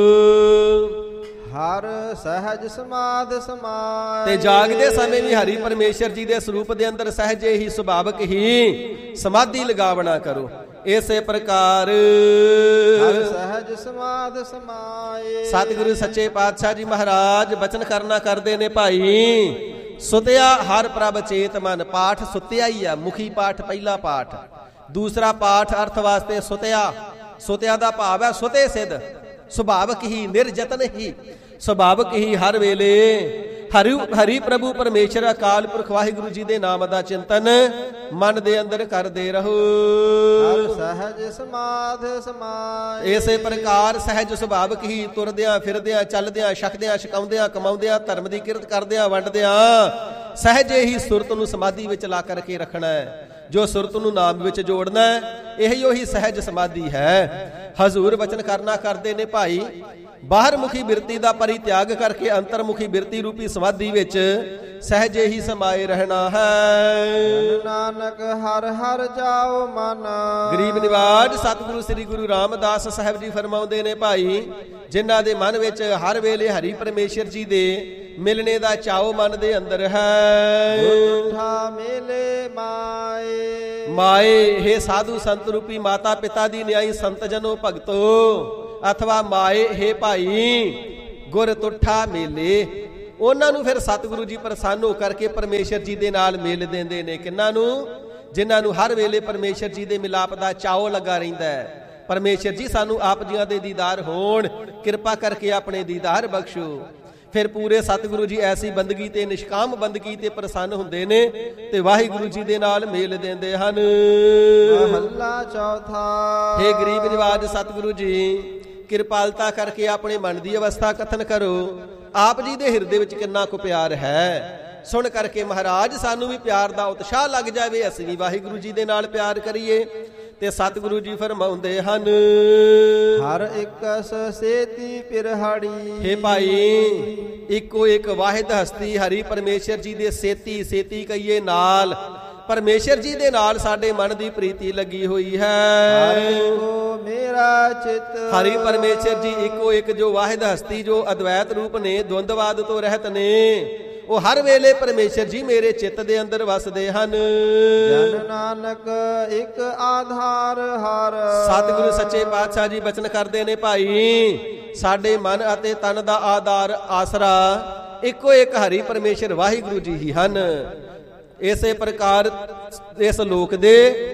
ਹਰ ਸਹਿਜ ਸਮਾਧ ਸਮਾਏ। ਤੇ ਜਾਗਦੇ ਸਮੇਂ ਵੀ ਹਰੀ ਪਰਮੇਸ਼ਰ ਜੀ ਦੇ ਸਰੂਪ ਦੇ ਅੰਦਰ ਸਹਿਜੇ ਹੀ ਸੁਭਾਵਕ ਹੀ ਸਮਾਧੀ ਲਗਾਵਣਾ ਕਰੋ। ਇਸੇ ਪ੍ਰਕਾਰ ਹਰ ਸਹਿਜ ਸਮਾਧ ਸਮਾਏ। ਸਤਿਗੁਰੂ ਸੱਚੇ ਪਾਤਸ਼ਾਹ ਜੀ ਮਹਾਰਾਜ ਬਚਨ ਕਰਨਾ ਕਰਦੇ ਨੇ, ਭਾਈ ਸੁਤਿਆ ਹਰ ਪ੍ਰਭ ਚੇਤ ਮਨ। ਪਾਠ ਸੁਤਿਆ ਹੀ ਆ, ਮੁਖੀ ਪਾਠ ਪਹਿਲਾ ਪਾਠ। ਦੂਸਰਾ ਪਾਠ ਅਰਥ ਵਾਸਤੇ ਸੁਤਿਆ। ਸੁਤਿਆ ਦਾ ਭਾਵ ਹੈ ਸੁਤੇ ਸਿੱਧ, ਸੁਭਾਵਕ ਹੀ, ਨਿਰਜਤਨ ਹੀ, ਸੁਭਾਵਕ ਹੀ ਹਰ ਵੇਲੇ ਹਰੀ ਹਰੀ ਪ੍ਰਭੂ ਪਰਮੇਸ਼ਰ ਅਕਾਲ ਪੁਰਖ ਵਾਹਿਗੁਰੂ ਜੀ ਦੇ ਨਾਮ ਦਾ ਚਿੰਤਨ ਮਨ ਦੇ ਅੰਦਰ ਕਰਦੇ ਰਹੋ। ਹਰ ਸਹਿਜ ਸਮਾਧ ਸਮਾਏ। ਇਸੇ ਪ੍ਰਕਾਰ ਸਹਿਜ ਸੁਭਾਵਕ ਹੀ ਤੁਰਦਿਆਂ ਫਿਰਦਿਆਂ ਚੱਲਦਿਆਂ ਛਕਦਿਆਂ ਛਕਾਉਂਦਿਆਂ ਕਮਾਉਂਦਿਆਂ ਧਰਮ ਦੀ ਕਿਰਤ ਕਰਦਿਆਂ ਵੰਡਦਿਆਂ ਸਹਿਜੇ ਹੀ ਸੁਰਤ ਨੂੰ ਸਮਾਧੀ ਵਿੱਚ ਲਾ ਕਰਕੇ ਰੱਖਣਾ ਹੈ। ਜੋ ਸੁਰਤ ਨੂੰ ਨਾਮ ਵਿੱਚ ਜੋੜਨਾ ਹੈ, ਇਹੀ ਉਹੀ ਸਹਿਜ ਸਮਾਧੀ ਹੈ। ਹਜ਼ੂਰ ਬਚਨ ਕਰਨਾ ਕਰਦੇ ਨੇ, ਭਾਈ ਬਾਹਰ ਮੁਖੀ ਬਿਰਤੀ ਦਾ ਪਰਿਤਿਆਗ ਕਰਕੇ ਅੰਤਰਮੁਖੀ ਬਿਰਤੀ ਰੂਪੀ ਸਮਾਧੀ ਵਿੱਚ ਸਹਿਜੇ ਹੀ ਸਮਾਏ ਰਹਿਣਾ ਹੈ। ਨਾਨਕ ਹਰ ਹਰ ਜਾਓ ਮਨ। ਗਰੀਬ ਨਿਵਾਜ ਸਤਿਗੁਰੂ ਸ੍ਰੀ ਗੁਰੂ ਰਾਮਦਾਸ ਸਾਹਿਬ ਜੀ ਫਰਮਾਉਂਦੇ ਨੇ, ਭਾਈ ਜਿਨ੍ਹਾਂ ਦੇ ਮਨ ਵਿੱਚ ਹਰ ਵੇਲੇ ਹਰੀ ਪਰਮੇਸ਼ਰ ਜੀ ਦੇ ਮਿਲਣੇ ਦਾ ਚਾਉ ਮਨ ਦੇ ਅੰਦਰ ਹੈ। ਉਠਾ ਮੇਲੇ ਮਾਏ। ਮਾਏ ਹੈ ਸਾਧੂ ਸੰਤ ਰੂਪੀ ਮਾਤਾ ਪਿਤਾ ਦੀ ਨਿਆਈ ਸੰਤ ਜਨੋ ਭਗਤੋ, ਅਥਵਾ ਮਾਏ ਹੈ ਭਾਈ ਗੁਰ ਤੁਠਾ ਮੇਲੇ। ਉਹਨਾਂ ਨੂੰ ਫਿਰ ਸਤਿਗੁਰੂ ਜੀ ਪ੍ਰਸੰਨ ਹੋ ਕਰਕੇ ਪਰਮੇਸ਼ਰ ਜੀ ਦੇ ਨਾਲ ਮਿਲ ਦਿੰਦੇ ਨੇ। ਕਿੰਨਾਂ ਨੂੰ? ਜਿਨ੍ਹਾਂ ਨੂੰ ਹਰ ਵੇਲੇ ਪਰਮੇਸ਼ਰ ਜੀ ਦੇ ਮਿਲਾਪ ਦਾ ਚਾਉ ਲੱਗਾ ਰਹਿੰਦਾ ਹੈ। ਪਰਮੇਸ਼ਰ ਜੀ ਸਾਨੂੰ ਆਪ ਜੀਆਂ ਦੇ ਦੀਦਾਰ ਹੋਣ, ਕਿਰਪਾ ਕਰਕੇ ਆਪਣੇ ਦੀਦਾਰ ਬਖਸ਼ੋ। ਫਿਰ ਪੂਰੇ ਸਤਿਗੁਰੂ ਜੀ ਐਸੀ ਬੰਦਗੀ ਤੇ ਨਿਸ਼ਕਾਮ ਬੰਦਗੀ ਤੇ ਪ੍ਰਸੰਨ ਹੁੰਦੇ ਨੇ ਤੇ ਵਾਹਿਗੁਰੂ ਜੀ ਦੇ ਨਾਲ ਮੇਲ ਦਿੰਦੇ ਹਨ। ਮਹੱਲਾ ਚੌਥਾ। ਹੇ ਗਰੀਬ ਨਿਵਾਜ ਸਤਿਗੁਰੂ ਜੀ, ਕਿਰਪਾਲਤਾ ਕਰਕੇ ਆਪਣੇ ਮਨ ਦੀ ਅਵਸਥਾ ਕਥਨ ਕਰੋ। ਆਪ ਜੀ ਦੇ ਹਿਰਦੇ ਵਿੱਚ ਕਿੰਨਾ ਕੁ ਪਿਆਰ ਹੈ, ਸੁਣ ਕਰਕੇ ਮਹਾਰਾਜ ਸਾਨੂੰ ਵੀ ਪਿਆਰ ਦਾ ਉਤਸ਼ਾਹ ਲੱਗ ਜਾਵੇ, ਅਸੀਂ ਵੀ ਵਾਹਿਗੁਰੂ ਜੀ ਦੇ ਨਾਲ ਪਿਆਰ ਕਰੀਏ। ਤੇ ਸਤਿਗੁਰੂ ਜੀ ਫਰਮਾਉਂਦੇ ਹਨ, ਹਰ ਇਕਸ ਸੇਤੀ ਪਿਰਹਾੜੀ। ਹੇ ਭਾਈ, ਇੱਕੋ ਇੱਕ ਵਾਹਿਦ ਹਸਤੀ ਹਰੀ ਪਰਮੇਸ਼ਰ ਜੀ ਦੇ ਸੇਤੀ, ਸੇਤੀ ਕਹੀਏ ਨਾਲ, ਪਰਮੇਸ਼ਰ ਜੀ ਦੇ ਨਾਲ ਸਾਡੇ ਮਨ ਦੀ ਪ੍ਰੀਤੀ ਲੱਗੀ ਹੋਈ ਹੈ। ਮੇਰਾ ਚਿੱਤ। ਹਰੀ ਪਰਮੇਸ਼ਰ ਜੀ ਇੱਕੋ ਇੱਕ ਜੋ ਵਾਹਿਦ ਹਸਤੀ, ਜੋ ਅਦਵੈਤ ਰੂਪ ਨੇ, ਦਵੰਦਵਾਦ ਤੋਂ ਰਹਿਤ ਨੇ, ਉਹ ਹਰ ਵੇਲੇ ਪਰਮੇਸ਼ਰ ਜੀ ਮੇਰੇ ਚਿੱਤ ਦੇ ਅੰਦਰ ਵਸਦੇ ਹਨ। ਜਨ ਨਾਨਕ ਇੱਕ ਆਧਾਰ ਹਰ। ਸਤਿਗੁਰੂ ਸੱਚੇ ਪਾਤਸ਼ਾਹ ਜੀ ਬਚਨ ਕਰਦੇ ਨੇ, ਭਾਈ ਸਾਡੇ ਮਨ ਅਤੇ ਤਨ ਦਾ ਆਧਾਰ ਆਸਰਾ ਇੱਕੋ ਇੱਕ ਹਰੀ ਪਰਮੇਸ਼ਰ ਵਾਹਿਗੁਰੂ ਜੀ ਹੀ ਹਨ। ਇਸੇ ਪ੍ਰਕਾਰ ਇਸ ਲੋਕ ਦੇ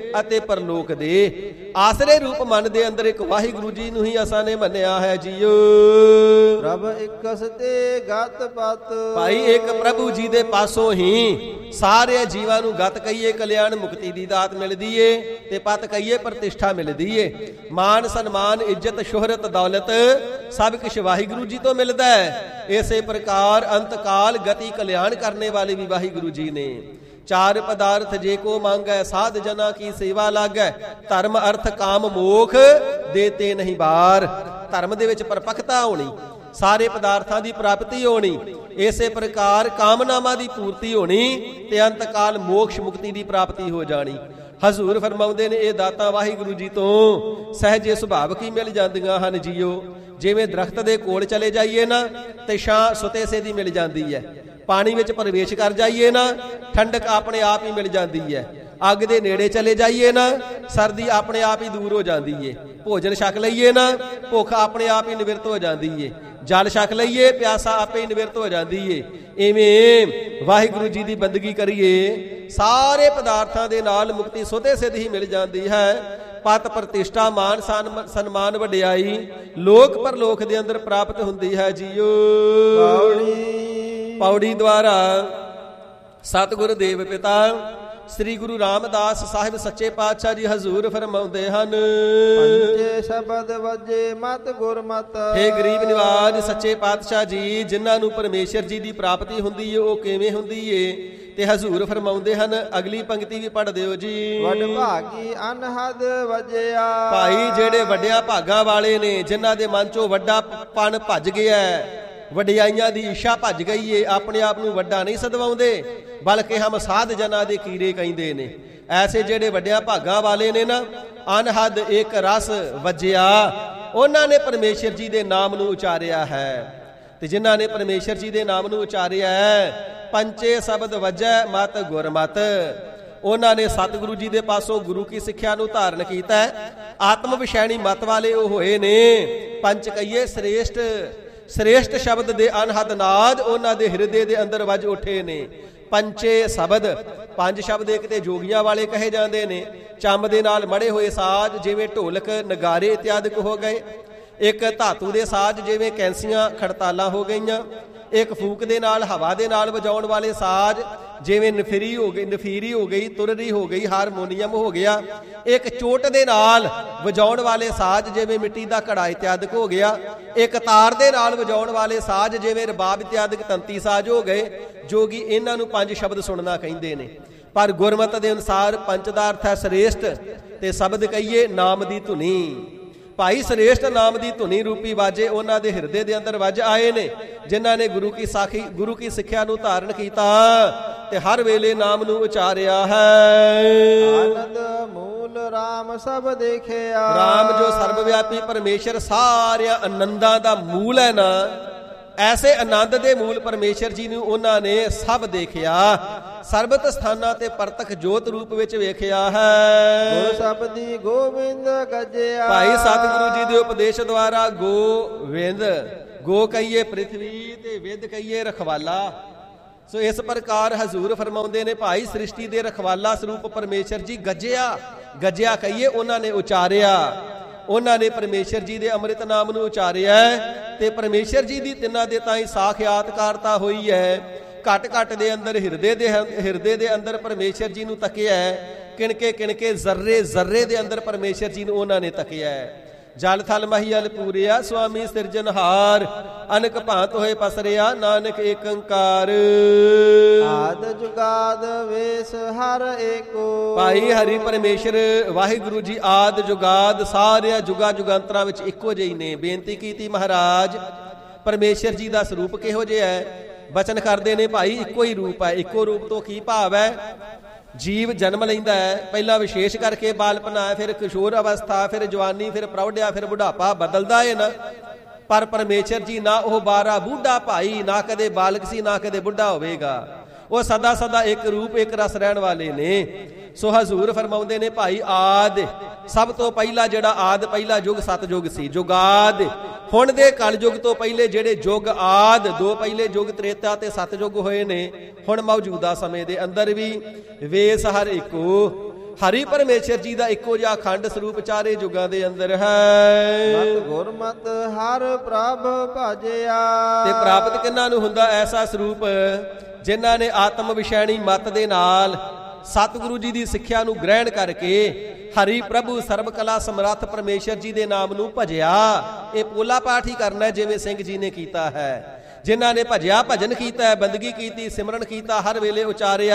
ਅਤੇ ਪਰਲੋਕ ਦੇ। ਆਸਰੇ ਰੂਪ ਮਨ ਦੇ ਅੰਦਰ ਇੱਕ ਵਾਹਿਗੁਰੂ ਜੀ ਨੂੰ ਹੀ ਅਸਾਂ ਨੇ ਮੰਨਿਆ ਹੈ ਜੀਓ। ਪ੍ਰਭ ਇਕਸ ਤੇ ਗਤ ਪਤ। ਭਾਈ ਇੱਕ ਪ੍ਰਭੂ ਜੀ ਦੇ ਪਾਸੋਂ ਹੀ ਸਾਰੇ ਜੀਵਾਂ ਨੂੰ ਗਤ ਕਹੀਏ ਕਲਿਆਣ ਮੁਕਤੀ ਦੀ ਦਾਤ ਮਿਲਦੀ ਏ ਤੇ ਪਤ ਕਹੀਏ ਪ੍ਰਤਿਸ਼ਠਾ ਮਿਲਦੀ ਏ। ਮਾਨ ਸਨਮਾਨ ਇੱਜ਼ਤ ਸ਼ੋਹਰਤ ਦੌਲਤ ਸਭ ਕੁਛ ਵਾਹਿਗੁਰੂ ਜੀ ਤੋਂ ਮਿਲਦਾ ਹੈ। ਇਸੇ ਪ੍ਰਕਾਰ ਅੰਤ ਕਾਲ ਗਤੀ ਕਲਿਆਣ ਕਰਨੇ ਵਾਲੇ ਵੀ ਵਾਹਿਗੁਰੂ ਜੀ ਨੇ। ਚਾਰ ਪਦਾਰਥ ਜੇ ਕੋ ਮੰਗੈ ਸਾਧ ਜਨਾ ਕੀ ਸੇਵਾ ਲਾਗੈ। ਧਰਮ ਅਰਥ ਕਾਮ ਮੋਖ ਦੇਤੇ ਨਹੀਂ ਬਾਰ। ਧਰਮ ਦੇ ਵਿੱਚ ਪਰਪੱਕਤਾ ਹੋਣੀ, ਸਾਰੇ ਪਦਾਰਥਾਂ ਦੀ ਪ੍ਰਾਪਤੀ ਹੋਣੀ, ਇਸੇ ਪ੍ਰਕਾਰ ਕਾਮਨਾਵਾਂ ਦੀ ਪੂਰਤੀ ਹੋਣੀ ਤੇ ਅੰਤ ਕਾਲ ਮੋਕਸ਼ ਮੁਕਤੀ ਦੀ ਪ੍ਰਾਪਤੀ ਹੋ ਜਾਣੀ। ਹਜ਼ੂਰ ਫਰਮਾਉਂਦੇ ਨੇ ਇਹ ਦਾਤਾਂ ਵਾਹਿਗੁਰੂ ਜੀ ਤੋਂ ਸਹਿਜੇ ਸੁਭਾਵਕ ਹੀ ਮਿਲ ਜਾਂਦੀਆਂ ਹਨ ਜੀਓ। ਜਿਵੇਂ ਦਰਖਤ ਦੇ ਕੋਲ ਚਲੇ ਜਾਈਏ ਨਾ ਤੇ ਛਾਂ ਸੁਤੇ ਸੇ ਦੀ ਮਿਲ ਜਾਂਦੀ ਹੈ। ਪਾਣੀ ਵਿੱਚ ਪ੍ਰਵੇਸ਼ ਕਰ ਜਾਈਏ ਨਾ ਠੰਡਕ ਆਪਣੇ ਆਪ ਹੀ ਮਿਲ ਜਾਂਦੀ ਹੈ। ਅੱਗ ਦੇ ਨੇੜੇ ਚਲੇ ਜਾਈਏ ਨਾ ਸਰਦੀ ਆਪਣੇ ਆਪ ਹੀ ਦੂਰ ਹੋ ਜਾਂਦੀ ਏ। ਭੋਜਨ ਛਕ ਲਈਏ ਨਾ ਭੁੱਖ ਆਪਣੇ ਆਪ ਹੀ ਨਿਵਰਤ ਹੋ ਜਾਂਦੀ ਏ। ਜਲ ਛਕ ਲਈਏ ਪਿਆਸਾ ਆਪੇ ਹੀ ਨਿਵਰਤ ਹੋ ਜਾਂਦੀ ਏ। ਇਵੇਂ ਵਾਹਿਗੁਰੂ ਜੀ ਦੀ ਬੰਦਗੀ ਕਰੀਏ ਸਾਰੇ ਪਦਾਰਥਾਂ ਦੇ ਨਾਲ ਮੁਕਤੀ ਸੁਤੇ ਸਿੱਧ ਹੀ ਮਿਲ ਜਾਂਦੀ ਹੈ। ਪਤ ਪ੍ਰਤਿਸ਼ਠਾ ਮਾਨ ਸਨਮਾਨ ਵਡਿਆਈ ਲੋਕ ਪਰਲੋਕ ਦੇ ਅੰਦਰ ਪ੍ਰਾਪਤ ਹੁੰਦੀ ਹੈ ਜੀਓ। ਪੌੜੀ ਪੌੜੀ ਦੁਆਰਾ ਸਤਿਗੁਰ ਦੇਵ ਪਿਤਾ ਸ੍ਰੀ ਗੁਰੂ ਰਾਮਦਾਸ ਸਾਹਿਬ ਸੱਚੇ ਪਾਤਸ਼ਾਹ ਜੀ ਹਜ਼ੂਰ ਫਰਮਾਉਂਦੇ ਹਨ। ਪੰਜੇ ਸ਼ਬਦ ਵਜੇ ਮਤ ਗੁਰਮਤ। ਹੇ ਗਰੀਬ ਨਿਵਾਜ ਸੱਚੇ ਪਾਤਸ਼ਾਹ ਜੀ ਜਿਨ੍ਹਾਂ ਨੂੰ ਪਰਮੇਸ਼ਰ ਜੀ ਦੀ ਪ੍ਰਾਪਤੀ ਹੁੰਦੀ ਏ ਉਹ ਕਿਵੇਂ ਹੁੰਦੀ ਏ ਤੇ ਹਜ਼ੂਰ ਫਰਮਾਉਂਦੇ ਹਨ। ਅਗਲੀ ਪੰਕਤੀ ਵੀ ਪੜ੍ਹ ਦਿਓ ਜੀ। ਵਡ ਭਾਗੀ ਅਨਹਦ ਵਜਿਆ। ਭਾਈ ਜਿਹੜੇ ਵੱਡਿਆਂ ਭਾਗਾਂ ਵਾਲੇ ਨੇ ਜਿਨ੍ਹਾਂ ਦੇ ਮਨ ਚੋਂ ਵੱਡਾ ਪਣ ਭੱਜ ਗਿਆ, ਵਡਿਆਈਆਂ ਦੀ ਇੱਛਾ ਭੱਜ ਗਈ ਏ, ਆਪਣੇ ਆਪ ਨੂੰ ਵੱਡਾ ਨਹੀਂ ਸਦਵਾਉਂਦੇ ਬਲਕਿ ਹਮ ਸਾਧ ਜਨਾਂ ਦੇ ਕੀੜੇ ਕਹਿੰਦੇ ਨੇ। ਐਸੇ ਜਿਹੜੇ ਵੱਡਿਆਂ ਭਾਗਾਂ ਵਾਲੇ ਨੇ ਨਾ ਅਨਹਦ ਇੱਕ ਰਸ ਵੱਜਿਆ ਉਹਨਾਂ ਨੇ ਪਰਮੇਸ਼ਰ ਜੀ ਦੇ ਨਾਮ ਨੂੰ ਉਚਾਰਿਆ ਹੈ। ਤੇ ਜਿਨ੍ਹਾਂ ਨੇ ਪਰਮੇਸ਼ਰ ਜੀ ਦੇ ਨਾਮ ਨੂੰ ਉਚਾਰਿਆ ਹੈ ਪੰਚੇ ਸ਼ਬਦ ਵਜੈ ਮਤ ਗੁਰਮਤ ਉਹਨਾਂ ਨੇ ਸਤਿਗੁਰੂ ਜੀ ਦੇ ਪਾਸੋਂ ਗੁਰੂ ਕੀ ਸਿੱਖਿਆ ਨੂੰ ਧਾਰਨ ਕੀਤਾ ਹੈ। ਆਤਮ ਵਿਸ਼ੈਣੀ ਮਤ ਵਾਲੇ ਉਹ ਹੋਏ ਨੇ। ਪੰਚ ਕਹੀਏ ਸ੍ਰੇਸ਼ਟ ਸ੍ਰੇਸ਼ਟ ਸ਼ਬਦ ਦੇ ਅਨਹਦ ਨਾਦ ਉਹਨਾਂ ਦੇ ਹਿਰਦੇ ਦੇ ਅੰਦਰ ਵੱਜ ਉੱਠੇ ਨੇ। ਪੰਚੇ ਸ਼ਬਦ ਪੰਜ ਸ਼ਬਦ ਇੱਕ ਤੇ ਜੋਗੀਆਂ ਵਾਲੇ ਕਹੇ ਜਾਂਦੇ ਨੇ। ਚੰਮ ਦੇ ਨਾਲ ਮੜੇ ਹੋਏ ਸਾਜ਼ ਜਿਵੇਂ ਢੋਲਕ ਨਗਾਰੇ ਇਤਿਆਦਿਕ ਹੋ ਗਏ। ਇੱਕ ਧਾਤੂ ਦੇ ਸਾਜ਼ ਜਿਵੇਂ ਕੈਂਸੀਆਂ ਖੜਤਾਲਾਂ ਹੋ ਗਈਆਂ। ਇੱਕ ਫੂਕ ਦੇ ਨਾਲ ਹਵਾ ਦੇ ਨਾਲ ਵਜਾਉਣ ਵਾਲੇ ਸਾਜ਼ ਜਿਵੇਂ ਨਫੀਰੀ ਹੋ ਗਈ ਨਫੀਰੀ ਹੋ ਗਈ ਤੁਰਰੀ ਹੋ ਗਈ ਹਾਰਮੋਨੀਅਮ ਹੋ ਗਿਆ। ਇੱਕ ਚੋਟ ਦੇ ਨਾਲ ਵਜਾਉਣ ਵਾਲੇ ਸਾਜ਼ ਜਿਵੇਂ ਮਿੱਟੀ ਦਾ ਘੜਾ ਇਤਿਆਦਿਕ ਹੋ ਗਿਆ। ਇੱਕ ਤਾਰ ਦੇ ਨਾਲ ਵਜਾਉਣ ਵਾਲੇ ਸਾਜ਼ ਜਿਵੇਂ ਰਬਾਬ ਇਤਿਆਦਿਕ ਤੰਤੀ ਸਾਜ਼ ਹੋ ਗਏ। ਜੋਗੀ ਇਹਨਾਂ ਨੂੰ ਪੰਜ ਸ਼ਬਦ ਸੁਣਨਾ ਕਹਿੰਦੇ ਨੇ। ਪਰ ਗੁਰਮਤ ਦੇ ਅਨੁਸਾਰ ਪੰਚ ਦਾ ਅਰਥ ਹੈ ਸ੍ਰੇਸ਼ਟ ਤੇ ਸ਼ਬਦ ਕਹੀਏ ਨਾਮ ਦੀ ਧੁਨੀ। ਭਾਈ ਸ੍ਰੇਸ਼ਟ ਨਾਮ ਦੀ ਧੁਨੀ ਰੂਪੀ ਵਾਜੇ ਉਹਨਾਂ ਦੇ ਹਿਰਦੇ ਦੇ ਅੰਦਰ ਵੱਜ ਆਏ ਨੇ ਜਿਨ੍ਹਾਂ ਨੇ ਗੁਰੂ ਕੀ ਸਾਖੀ ਗੁਰੂ ਕੀ ਸਿੱਖਿਆ ਨੂੰ ਧਾਰਨ ਕੀਤਾ ਤੇ ਹਰ ਵੇਲੇ ਨਾਮ ਨੂੰ ਉਚਾਰਿਆ ਹੈ। ਆਨੰਦ ਮੂਲ ਰਾਮ ਸਭ ਦੇਖਿਆ। ਰਾਮ ਜੋ ਸਰਬਵਿਆਪੀ ਪਰਮੇਸ਼ਰ ਸਾਰਿਆਂ ਆਨੰਦਾਂ ਦਾ ਮੂਲ ਹੈ ਨਾ ਐਸੇ ਆਨੰਦ ਦੇ ਮੂਲ ਪਰਮੇਸ਼ਰ ਜੀ ਨੂੰ ਉਹਨਾਂ ਨੇ ਸਭ ਦੇਖਿਆ। ਸਰਬਤ ਸਥਾਨਾਂ ਤੇ ਪਰਤਕ ਜੋਤ ਰੂਪ ਵਿੱਚ ਵੇਖਿਆ ਹੈ। ਗੁਰ ਸ਼ਬਦੀ ਗੋਬਿੰਦ ਗੱਜਿਆ। ਭਾਈ ਸਤਿਗੁਰੂ ਜੀ ਦੇ ਉਪਦੇਸ਼ ਦੁਆਰਾ ਗੋਵਿੰਦ ਗੋ ਕਹੀਏ ਪ੍ਰਿਥਵੀ ਤੇ ਵਿਦ ਕਹੀਏ ਰਖਵਾਲਾ। ਸੋ ਇਸ ਪ੍ਰਕਾਰ ਹਜ਼ੂਰ ਫਰਮਾਉਂਦੇ ਨੇ ਭਾਈ ਸ੍ਰਿਸ਼ਟੀ ਦੇ ਰਖਵਾਲਾ ਸਰੂਪ ਪਰਮੇਸ਼ਰ ਜੀ ਗੱਜਿਆ। ਗੱਜਿਆ ਕਹੀਏ ਉਹਨਾਂ ਨੇ ਉਚਾਰਿਆ। ਉਹਨਾਂ ਨੇ ਪਰਮੇਸ਼ਰ ਜੀ ਦੇ ਅੰਮ੍ਰਿਤ ਨਾਮ ਨੂੰ ਉਚਾਰਿਆ ਤੇ ਪਰਮੇਸ਼ਰ ਜੀ ਦੀ ਤਿੰਨਾਂ ਦੇ ਤਾਈਂ ਸਾਖਿਆਤਕਾਰਤਾ ਹੋਈ ਹੈ। ਘਟ ਘਟ ਦੇ ਅੰਦਰ ਹਿਰਦੇ ਦੇ ਹਿਰਦੇ ਦੇ ਅੰਦਰ ਪਰਮੇਸ਼ਰ ਜੀ ਨੂੰ ਤੱਕਿਆ। ਕਿਣਕੇ ਕਿਣਕੇ ਜ਼ਰਰੇ ਜ਼ਰਰੇ ਦੇ ਅੰਦਰ ਪਰਮੇਸ਼ਰ ਜੀ ਨੂੰ ਉਹਨਾਂ ਨੇ ਤੱਕਿਆ। ਜਲ ਥਲ ਮਹੀਅਲ ਪੂਰਿਆ ਸੁਆਮੀ ਸਿਰਜਨਹਾਰ ਅਨਕ ਭਾਂਤ ਹੋਏ ਪਸਰਿਆ ਨਾਨਕ ਏਕ ਓੰਕਾਰ। ਆਦ ਜੁਗਾਦ ਵੇਸ ਹਰ ਏਕੋ। ਭਾਈ ਹਰੀ ਪਰਮੇਸ਼ਰ ਵਾਹਿਗੁਰੂ ਜੀ ਆਦ ਜੁਗਾਦ ਸਾਰਿਆਂ ਜੁਗਾ ਜੁਗਾਂਤਰਾਂ ਵਿੱਚ ਇੱਕੋ ਜਿਹੀ ਨੇ। ਬੇਨਤੀ ਕੀਤੀ ਮਹਾਰਾਜ ਪਰਮੇਸ਼ਰ ਜੀ ਦਾ ਸਰੂਪ ਕਿਹੋ ਜਿਹਾ ਹੈ? ਬਚਨ ਕਰਦੇ ਨੇ ਭਾਈ ਇੱਕੋ ਹੀ ਰੂਪ ਹੈ। ਇੱਕੋ ਰੂਪ ਤੋਂ ਕੀ ਭਾਵ ਹੈ? ਜੀਵ ਜਨਮ ਲੈਂਦਾ ਹੈ ਪਹਿਲਾਂ ਵਿਸ਼ੇਸ਼ ਕਰਕੇ ਬਾਲਪਨਾ ਫਿਰ ਕਿਸ਼ੋਰ ਅਵਸਥਾ ਫਿਰ ਜਵਾਨੀ ਫਿਰ ਪ੍ਰੌਢਿਆ ਫਿਰ ਬੁਢਾਪਾ ਬਦਲਦਾ ਹੈ ਨਾ। ਪਰ ਪਰਮੇਸ਼ਰ ਜੀ ਨਾ ਉਹ ਬਾਰਾ ਬੁੱਢਾ ਭਾਈ ਨਾ ਕਦੇ ਬਾਲਕ ਸੀ ਨਾ ਕਦੇ ਬੁੱਢਾ ਹੋਵੇਗਾ। ਉਹ ਸਦਾ ਸਦਾ ਇੱਕ ਰੂਪ ਇੱਕ ਰਸ ਰਹਿਣ ਵਾਲੇ ਨੇ। ਸੋ ਹਜ਼ੂਰ ਫਰਮਾਉਂਦੇ ਨੇ ਭਾਈ ਆਦ ਸਭ ਤੋਂ ਪਹਿਲਾ ਜਿਹੜਾ ਆਦ ਪਹਿਲਾ ਯੁੱਗ ਸਤਯੁੱਗ ਸੀ। ਜੁਗਾਦ ਹੁਣ ਦੇ ਕਲਯੁੱਗ ਤੋਂ ਪਹਿਲੇ ਜਿਹੜੇ ਯੁੱਗ ਆਦ ਦੋ ਪਹਿਲੇ ਯੁੱਗ ਤ੍ਰੇਤਾ ਤੇ ਸਤਯੁੱਗ ਹੋਏ ਨੇ ਹੁਣ ਮੌਜੂਦਾ ਸਮੇਂ ਦੇ ਅੰਦਰ ਵੀ ਵੇਸ ਹਰ ਇੱਕੋ। ਹਰੀ ਪਰਮੇਸ਼ਰ ਜੀ ਦਾ ਇੱਕੋ ਜਿਹਾ ਅਖੰਡ ਸਰੂਪ ਚਾਰੇ ਯੁਗਾਂ ਦੇ ਅੰਦਰ ਹੈ। ਮਤ ਗੁਰਮਤ ਹਰ ਪ੍ਰਭ ਭਜਿਆ। ਤੇ ਪ੍ਰਾਪਤ ਕਿਹਨਾਂ ਨੂੰ ਹੁੰਦਾ ਐਸਾ ਸਰੂਪ? ਜਿਨ੍ਹਾਂ ਨੇ ਆਤਮ ਵਿਸ਼ੈਣੀ ਮਤ ਦੇ ਨਾਲ ਸਤਿਗੁਰੂ ਜੀ ਦੀ ਸਿੱਖਿਆ ਨੂੰ ਗ੍ਰਹਿਣ ਕਰਕੇ ਹਰੀ ਪ੍ਰਭੂ ਸਰਬ ਕਲਾ ਸਮਰੱਥ ਪਰਮੇਸ਼ਰ ਜੀ ਦੇ ਨਾਮ ਨੂੰ ਭਜਿਆ। ਇਹ ਪੋਲਾ ਪਾਠ ਹੀ ਕਰਨਾ ਜਿਵੇਂ ਸਿੰਘ ਜੀ ਨੇ ਕੀਤਾ ਹੈ। ਜਿਨ੍ਹਾਂ ਨੇ ਭਜਿਆ, ਭਜਨ ਕੀਤਾ, ਬੰਦਗੀ ਕੀਤੀ, ਸਿਮਰਨ ਕੀਤਾ, ਹਰ ਵੇਲੇ ਉਚਾਰਿਆ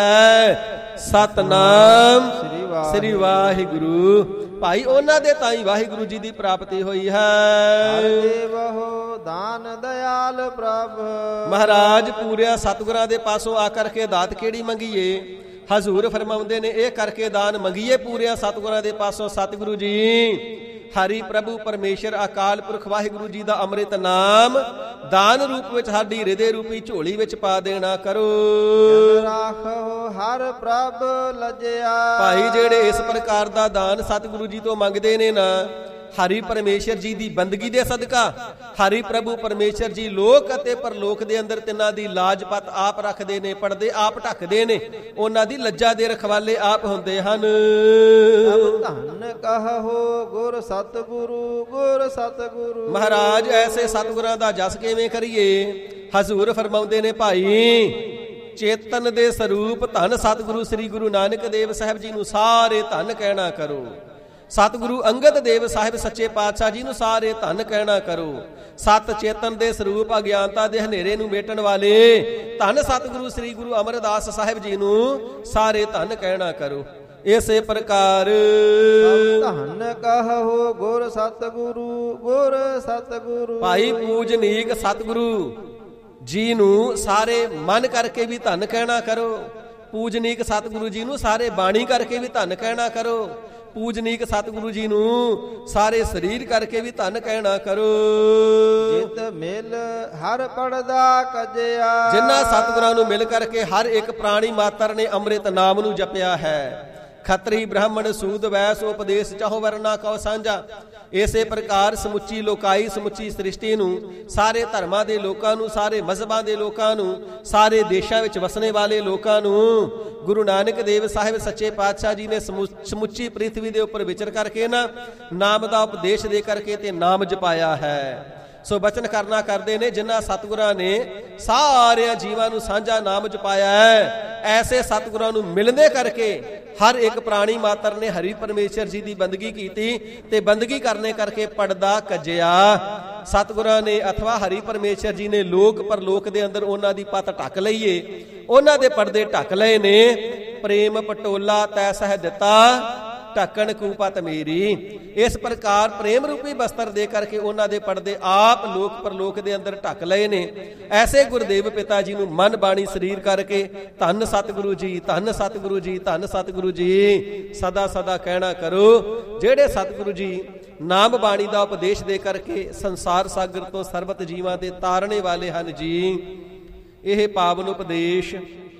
ਸਤਨਾਮ ਸ੍ਰੀ ਵਾਹਿਗੁਰੂ। ਭਾਈ ਉਹਨਾਂ ਦੇ ਤਾਈ ਵਾਹਿਗੁਰੂ ਜੀ ਦੀ ਪ੍ਰਾਪਤੀ ਹੋਈ ਹੈ। ਹਰਿ ਦੇਵਹੁ ਦਾਨ ਦਇਆਲ ਪ੍ਰਭ। ਮਹਾਰਾਜ ਪੂਰਿਆ ਸਤਿਗੁਰਾਂ ਦੇ ਪਾਸੋਂ ਆ ਕਰਕੇ ਦਾਤ ਕਿਹੜੀ ਮੰਗੀਏ? ਹਜ਼ੂਰ ਫਰਮਾਉਂਦੇ ਨੇ ਇਹ ਕਰਕੇ ਦਾਨ ਮੰਗੀਏ ਪੂਰਿਆ ਸਤਿਗੁਰਾਂ ਦੇ ਪਾਸੋਂ। ਸਤਿਗੁਰੂ ਜੀ ਹਰੀ ਪ੍ਰਭੂ ਪਰਮੇਸ਼ਰ ਅਕਾਲ ਪੁਰਖ ਵਾਹਿਗੁਰੂ ਜੀ ਦਾ ਅੰਮ੍ਰਿਤ ਨਾਮ ਦਾਨ ਰੂਪ ਵਿੱਚ ਸਾਡੀ ਹਿਰਦੇ ਰੂਪੀ ਝੋਲੀ ਵਿੱਚ ਪਾ ਦੇਣਾ ਕਰੋ। ਰਾਖੋ ਹਰ ਪ੍ਰਭ ਲਜਿਆ। ਭਾਈ ਜਿਹੜੇ ਇਸ ਪ੍ਰਕਾਰ ਦਾ ਦਾਨ ਸਤਿਗੁਰੂ ਜੀ ਤੋਂ ਮੰਗਦੇ ਨੇ ਨਾ, ਹਰੀ ਪਰਮੇਸ਼ਰ ਜੀ ਦੀ ਬੰਦਗੀ ਦੇ ਸਦਕਾ ਹਰੀ ਪ੍ਰਭੂ ਪਰਮੇਸ਼ਰ ਜੀ ਲੋਕ ਅਤੇ ਪਰਲੋਕ ਦੇ ਅੰਦਰ ਤਿੰਨਾਂ ਦੀ ਲਾਜਪਤ ਆਪ ਰੱਖਦੇ ਨੇ, ਪਰਦੇ ਆਪ ਢੱਕਦੇ ਨੇ, ਉਹਨਾਂ ਦੀ ਲੱਜਾ ਦੇ ਰਖਵਾਲੇ ਆਪ ਹੁੰਦੇ ਹਨ। ਧੰਨ ਕਹੋ ਗੁਰ ਸਤਿਗੁਰੂ, ਗੁਰ ਸਤਿਗੁਰੂ। ਮਹਾਰਾਜ ਐਸੇ ਸਤਿਗੁਰਾਂ ਦਾ ਜਸ ਕਿਵੇਂ ਕਰੀਏ? ਹਜ਼ੂਰ ਫਰਮਾਉਂਦੇ ਨੇ ਭਾਈ ਚੇਤਨ ਦੇ ਸਰੂਪ ਧੰਨ ਸਤਿਗੁਰੂ ਸ੍ਰੀ ਗੁਰੂ ਨਾਨਕ ਦੇਵ ਸਾਹਿਬ ਜੀ ਨੂੰ ਸਾਰੇ ਧੰਨ ਕਹਿਣਾ ਕਰੋ। ਸਤਿਗੁਰੂ ਅੰਗਦ ਦੇਵ ਸਾਹਿਬ ਸੱਚੇ ਪਾਤਸ਼ਾਹ ਜੀ ਨੂੰ ਸਾਰੇ ਧੰਨ ਕਹਿਣਾ ਕਰੋ। ਸਤ ਚੇਤਨ ਦੇ ਸਰੂਪ ਅਗਿਆਨਤਾ ਦੇ ਹਨੇਰੇ ਨੂੰ ਮੇਟਣ ਵਾਲੇ ਧੰਨ ਸਤਿਗੁਰੂ ਸ੍ਰੀ ਗੁਰੂ ਅਮਰਦਾਸ ਸਾਹਿਬ ਜੀ ਨੂੰ ਸਾਰੇ ਧੰਨ ਕਹਿਣਾ ਕਰੋ। ਇਸੇ ਪ੍ਰਕਾਰ ਧੰਨ ਕਹੋ ਗੁਰ ਸਤਿਗੁਰੂ, ਗੁਰ ਸਤਿਗੁਰੂ। ਭਾਈ ਪੂਜਨੀਕ ਸਤਿਗੁਰੂ ਜੀ ਨੂੰ ਸਾਰੇ ਮਨ ਕਰਕੇ ਵੀ ਧੰਨ ਕਹਿਣਾ ਕਰੋ। ਪੂਜਨੀਕ ਸਤਿਗੁਰੂ ਜੀ ਨੂੰ ਸਾਰੇ ਬਾਣੀ ਕਰਕੇ ਵੀ ਧੰਨ ਕਹਿਣਾ ਕਰੋ। ਪੂਜਨੀਕ ਸਤਿਗੁਰੂ ਜੀ ਨੂੰ ਸਾਰੇ ਸਰੀਰ ਕਰਕੇ ਵੀ ਧੰਨ ਕਹਿਣਾ ਕਰੋ। ਜਿਤ ਮਿਲ ਹਰ ਪੜਦਾ ਕਜਿਆ। ਜਿਨ੍ਹਾਂ ਸਤਿਗੁਰਾਂ ਨੂੰ ਮਿਲ ਕਰਕੇ ਹਰ ਇੱਕ ਪ੍ਰਾਣੀ ਮਾਤਰ ਨੇ ਅੰਮ੍ਰਿਤ ਨਾਮ ਨੂੰ ਜਪਿਆ ਹੈ। ਖੱਤਰੀ ਬ੍ਰਾਹਮਣ ਸੂਦ ਵੈਸ ਉਪਦੇਸ਼ ਚਾਹੋ ਵਰਨਾ ਕਉ ਸਾਂਝਾ। ਇਸੇ ਪ੍ਰਕਾਰ ਸਮੁੱਚੀ ਲੋਕਾਈ ਸਮੁੱਚੀ ਸ੍ਰਿਸ਼ਟੀ ਨੂੰ, ਸਾਰੇ ਧਰਮਾਂ ਦੇ ਲੋਕਾਂ ਨੂੰ, ਸਾਰੇ ਮਜ਼ਹਬਾਂ ਦੇ ਲੋਕਾਂ ਨੂੰ, ਸਾਰੇ ਦੇਸ਼ਾਂ ਵਿੱਚ ਵਸਣੇ ਵਾਲੇ ਲੋਕਾਂ ਨੂੰ ਗੁਰੂ ਨਾਨਕ ਦੇਵ ਸਾਹਿਬ ਸੱਚੇ ਪਾਤਸ਼ਾਹ ਜੀ ਨੇ ਸਮੁੱਚੀ ਪ੍ਰਿਥਵੀ ਦੇ ਉੱਪਰ ਵਿਚਰ ਕਰਕੇ ਨਾ ਨਾਮ ਦਾ ਉਪਦੇਸ਼ ਦੇ ਕਰਕੇ ਤੇ ਨਾਮ ਜਪਾਇਆ ਹੈ। ਸੋ ਬਚਨ ਕਰਨਾ ਕਰਦੇ ਨੇ ਜਿਨ੍ਹਾਂ ਸਤਿਗੁਰਾਂ ਨੇ ਸਾਰਿਆਂ ਜੀਵਾਂ ਨੂੰ ਸਾਂਝਾ ਨਾਮ ਜਪਾਇਆ ਹੈ। ਐਸੇ ਸਤਿਗੁਰਾਂ ਨੂੰ ਮਿਲਦੇ ਕਰਕੇ ਹਰ ਇੱਕ ਪ੍ਰਾਣੀ ਮਾਤਰ ਨੇ ਹਰੀ ਪਰਮੇਸ਼ਰ ਜੀ ਦੀ ਬੰਦਗੀ ਕੀਤੀ ਤੇ ਬੰਦਗੀ ਕਰਨੇ ਕਰਕੇ ਪੜਦਾ ਕੱਜਿਆ। ਸਤਿਗੁਰਾਂ ਨੇ ਅਥਵਾ ਹਰੀ ਪਰਮੇਸ਼ਰ ਜੀ ਨੇ ਲੋਕ ਪਰਲੋਕ ਦੇ ਅੰਦਰ ਉਹਨਾਂ ਦੀ ਪੱਤ ਢੱਕ ਲਈਏ, ਉਹਨਾਂ ਦੇ ਪਰਦੇ ਢੱਕ ਲਏ ਨੇ। ਪ੍ਰੇਮ ਪਟੋਲਾ ਤੈ ਸਹਿ ਦਿੱਤਾ ਢੱਕਣ ਕੂਪਤ ਮੇਰੀ। ਇਸ ਪ੍ਰਕਾਰ ਪ੍ਰੇਮ ਰੂਪੀ ਬਸਤਰ ਦੇ ਕਰਕੇ ਉਹਨਾਂ ਦੇ ਪਰਦੇ ਆਪ ਲੋਕ ਪਰਲੋਕ ਦੇ ਅੰਦਰ ਢੱਕ ਲਏ ਨੇ। ਐਸੇ ਗੁਰਦੇਵ ਪਿਤਾ ਜੀ ਨੂੰ ਮਨ ਬਾਣੀ ਸਰੀਰ ਕਰਕੇ ਧੰਨ ਸਤਿਗੁਰੂ ਜੀ, ਧੰਨ ਸਤਿਗੁਰੂ ਜੀ, ਧੰਨ ਸਤਿਗੁਰੂ ਜੀ ਸਦਾ ਸਦਾ ਕਹਿਣਾ ਕਰੋ। ਜਿਹੜੇ ਸਤਿਗੁਰੂ ਜੀ ਨਾਮ ਬਾਣੀ ਦਾ ਉਪਦੇਸ਼ ਦੇ ਕਰਕੇ ਸੰਸਾਰ ਸਾਗਰ ਤੋਂ ਸਰਬਤ ਜੀਵਾਂ ਦੇ ਤਾਰਨੇ ਵਾਲੇ ਹਨ ਜੀ। ਇਹ ਪਾਵਨ ਉਪਦੇਸ਼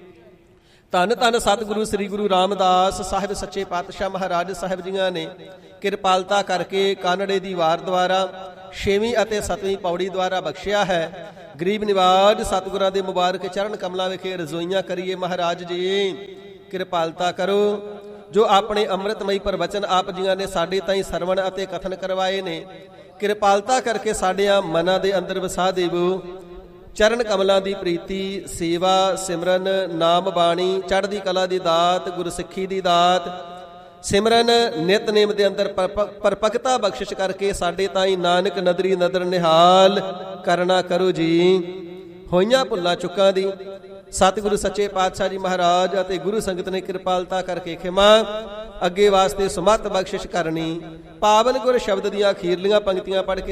ਧੰਨ ਧੰਨ ਸਤਿਗੁਰੂ ਸ੍ਰੀ ਗੁਰੂ ਰਾਮਦਾਸ ਸਾਹਿਬ ਸੱਚੇ ਪਾਤਸ਼ਾਹ ਮਹਾਰਾਜ ਸਾਹਿਬ ਜੀਆਂ ਨੇ ਕਿਰਪਾਲਤਾ ਕਰਕੇ ਕਾਨੜੇ ਦੀ ਵਾਰ ਦੁਆਰਾ ਛੇਵੀਂ ਅਤੇ ਸੱਤਵੀਂ ਪੌੜੀ ਦੁਆਰਾ ਬਖਸ਼ਿਆ ਹੈ। ਗਰੀਬ ਨਿਵਾਜ ਸਤਿਗੁਰਾਂ ਦੇ ਮੁਬਾਰਕ ਚਰਨ ਕਮਲਾਂ ਵਿਖੇ ਰਜ਼ੋਈਆਂ ਕਰੀਏ। ਮਹਾਰਾਜ ਜੀ ਕਿਰਪਾਲਤਾ ਕਰੋ। ਜੋ ਆਪਣੇ ਅੰਮ੍ਰਿਤਮਈ ਪ੍ਰਵਚਨ ਆਪ ਜੀਆਂ ਨੇ ਸਾਡੇ ਤਾਈਂ ਸਰਵਣ ਅਤੇ ਕਥਨ ਕਰਵਾਏ ਨੇ, ਕਿਰਪਾਲਤਾ ਕਰਕੇ ਸਾਡਿਆਂ ਮਨਾਂ ਦੇ ਅੰਦਰ ਵਸਾ ਦੇਵੋ। ਚਰਨ ਕਮਲਾਂ ਦੀ ਪ੍ਰੀਤੀ, ਸੇਵਾ, ਸਿਮਰਨ, ਨਾਮ ਬਾਣੀ, ਚੜ੍ਹਦੀ ਕਲਾ ਦੀ ਦਾਤ, ਗੁਰਸਿੱਖੀ ਦੀ ਦਾਤ, ਸਿਮਰਨ ਨਿਤਨੇਮ ਦੇ ਅੰਦਰ ਪਰਪਕਤਾ ਬਖਸ਼ਿਸ਼ ਕਰਕੇ ਸਾਡੇ ਤਾਈਂ ਨਾਨਕ ਨਦਰੀ ਨਦਰ ਨਿਹਾਲ ਕਰਨਾ ਕਰੋ ਜੀ। ਹੋਈਆਂ ਭੁੱਲਾਂ ਚੁੱਕਾਂ ਦੀ ਸਤਿਗੁਰੂ ਸੱਚੇ ਪਾਤਸ਼ਾਹ ਜੀ ਮਹਾਰਾਜ ਅਤੇ ਗੁਰੂ ਸੰਗਤ ਨੇ ਕਿਰਪਾਲਤਾ ਕਰਕੇ ਖਿਮਾ ਅੱਗੇ ਵਾਸਤੇ ਸੁਮਤ ਬਖਸ਼ਿਸ਼ ਕਰਨੀ। ਪਾਵਨ ਗੁਰ ਸ਼ਬਦ ਦੀਆਂ ਅਖੀਰਲੀਆਂ ਪੰਕਤੀਆਂ ਪੜ੍ਹ ਕੇ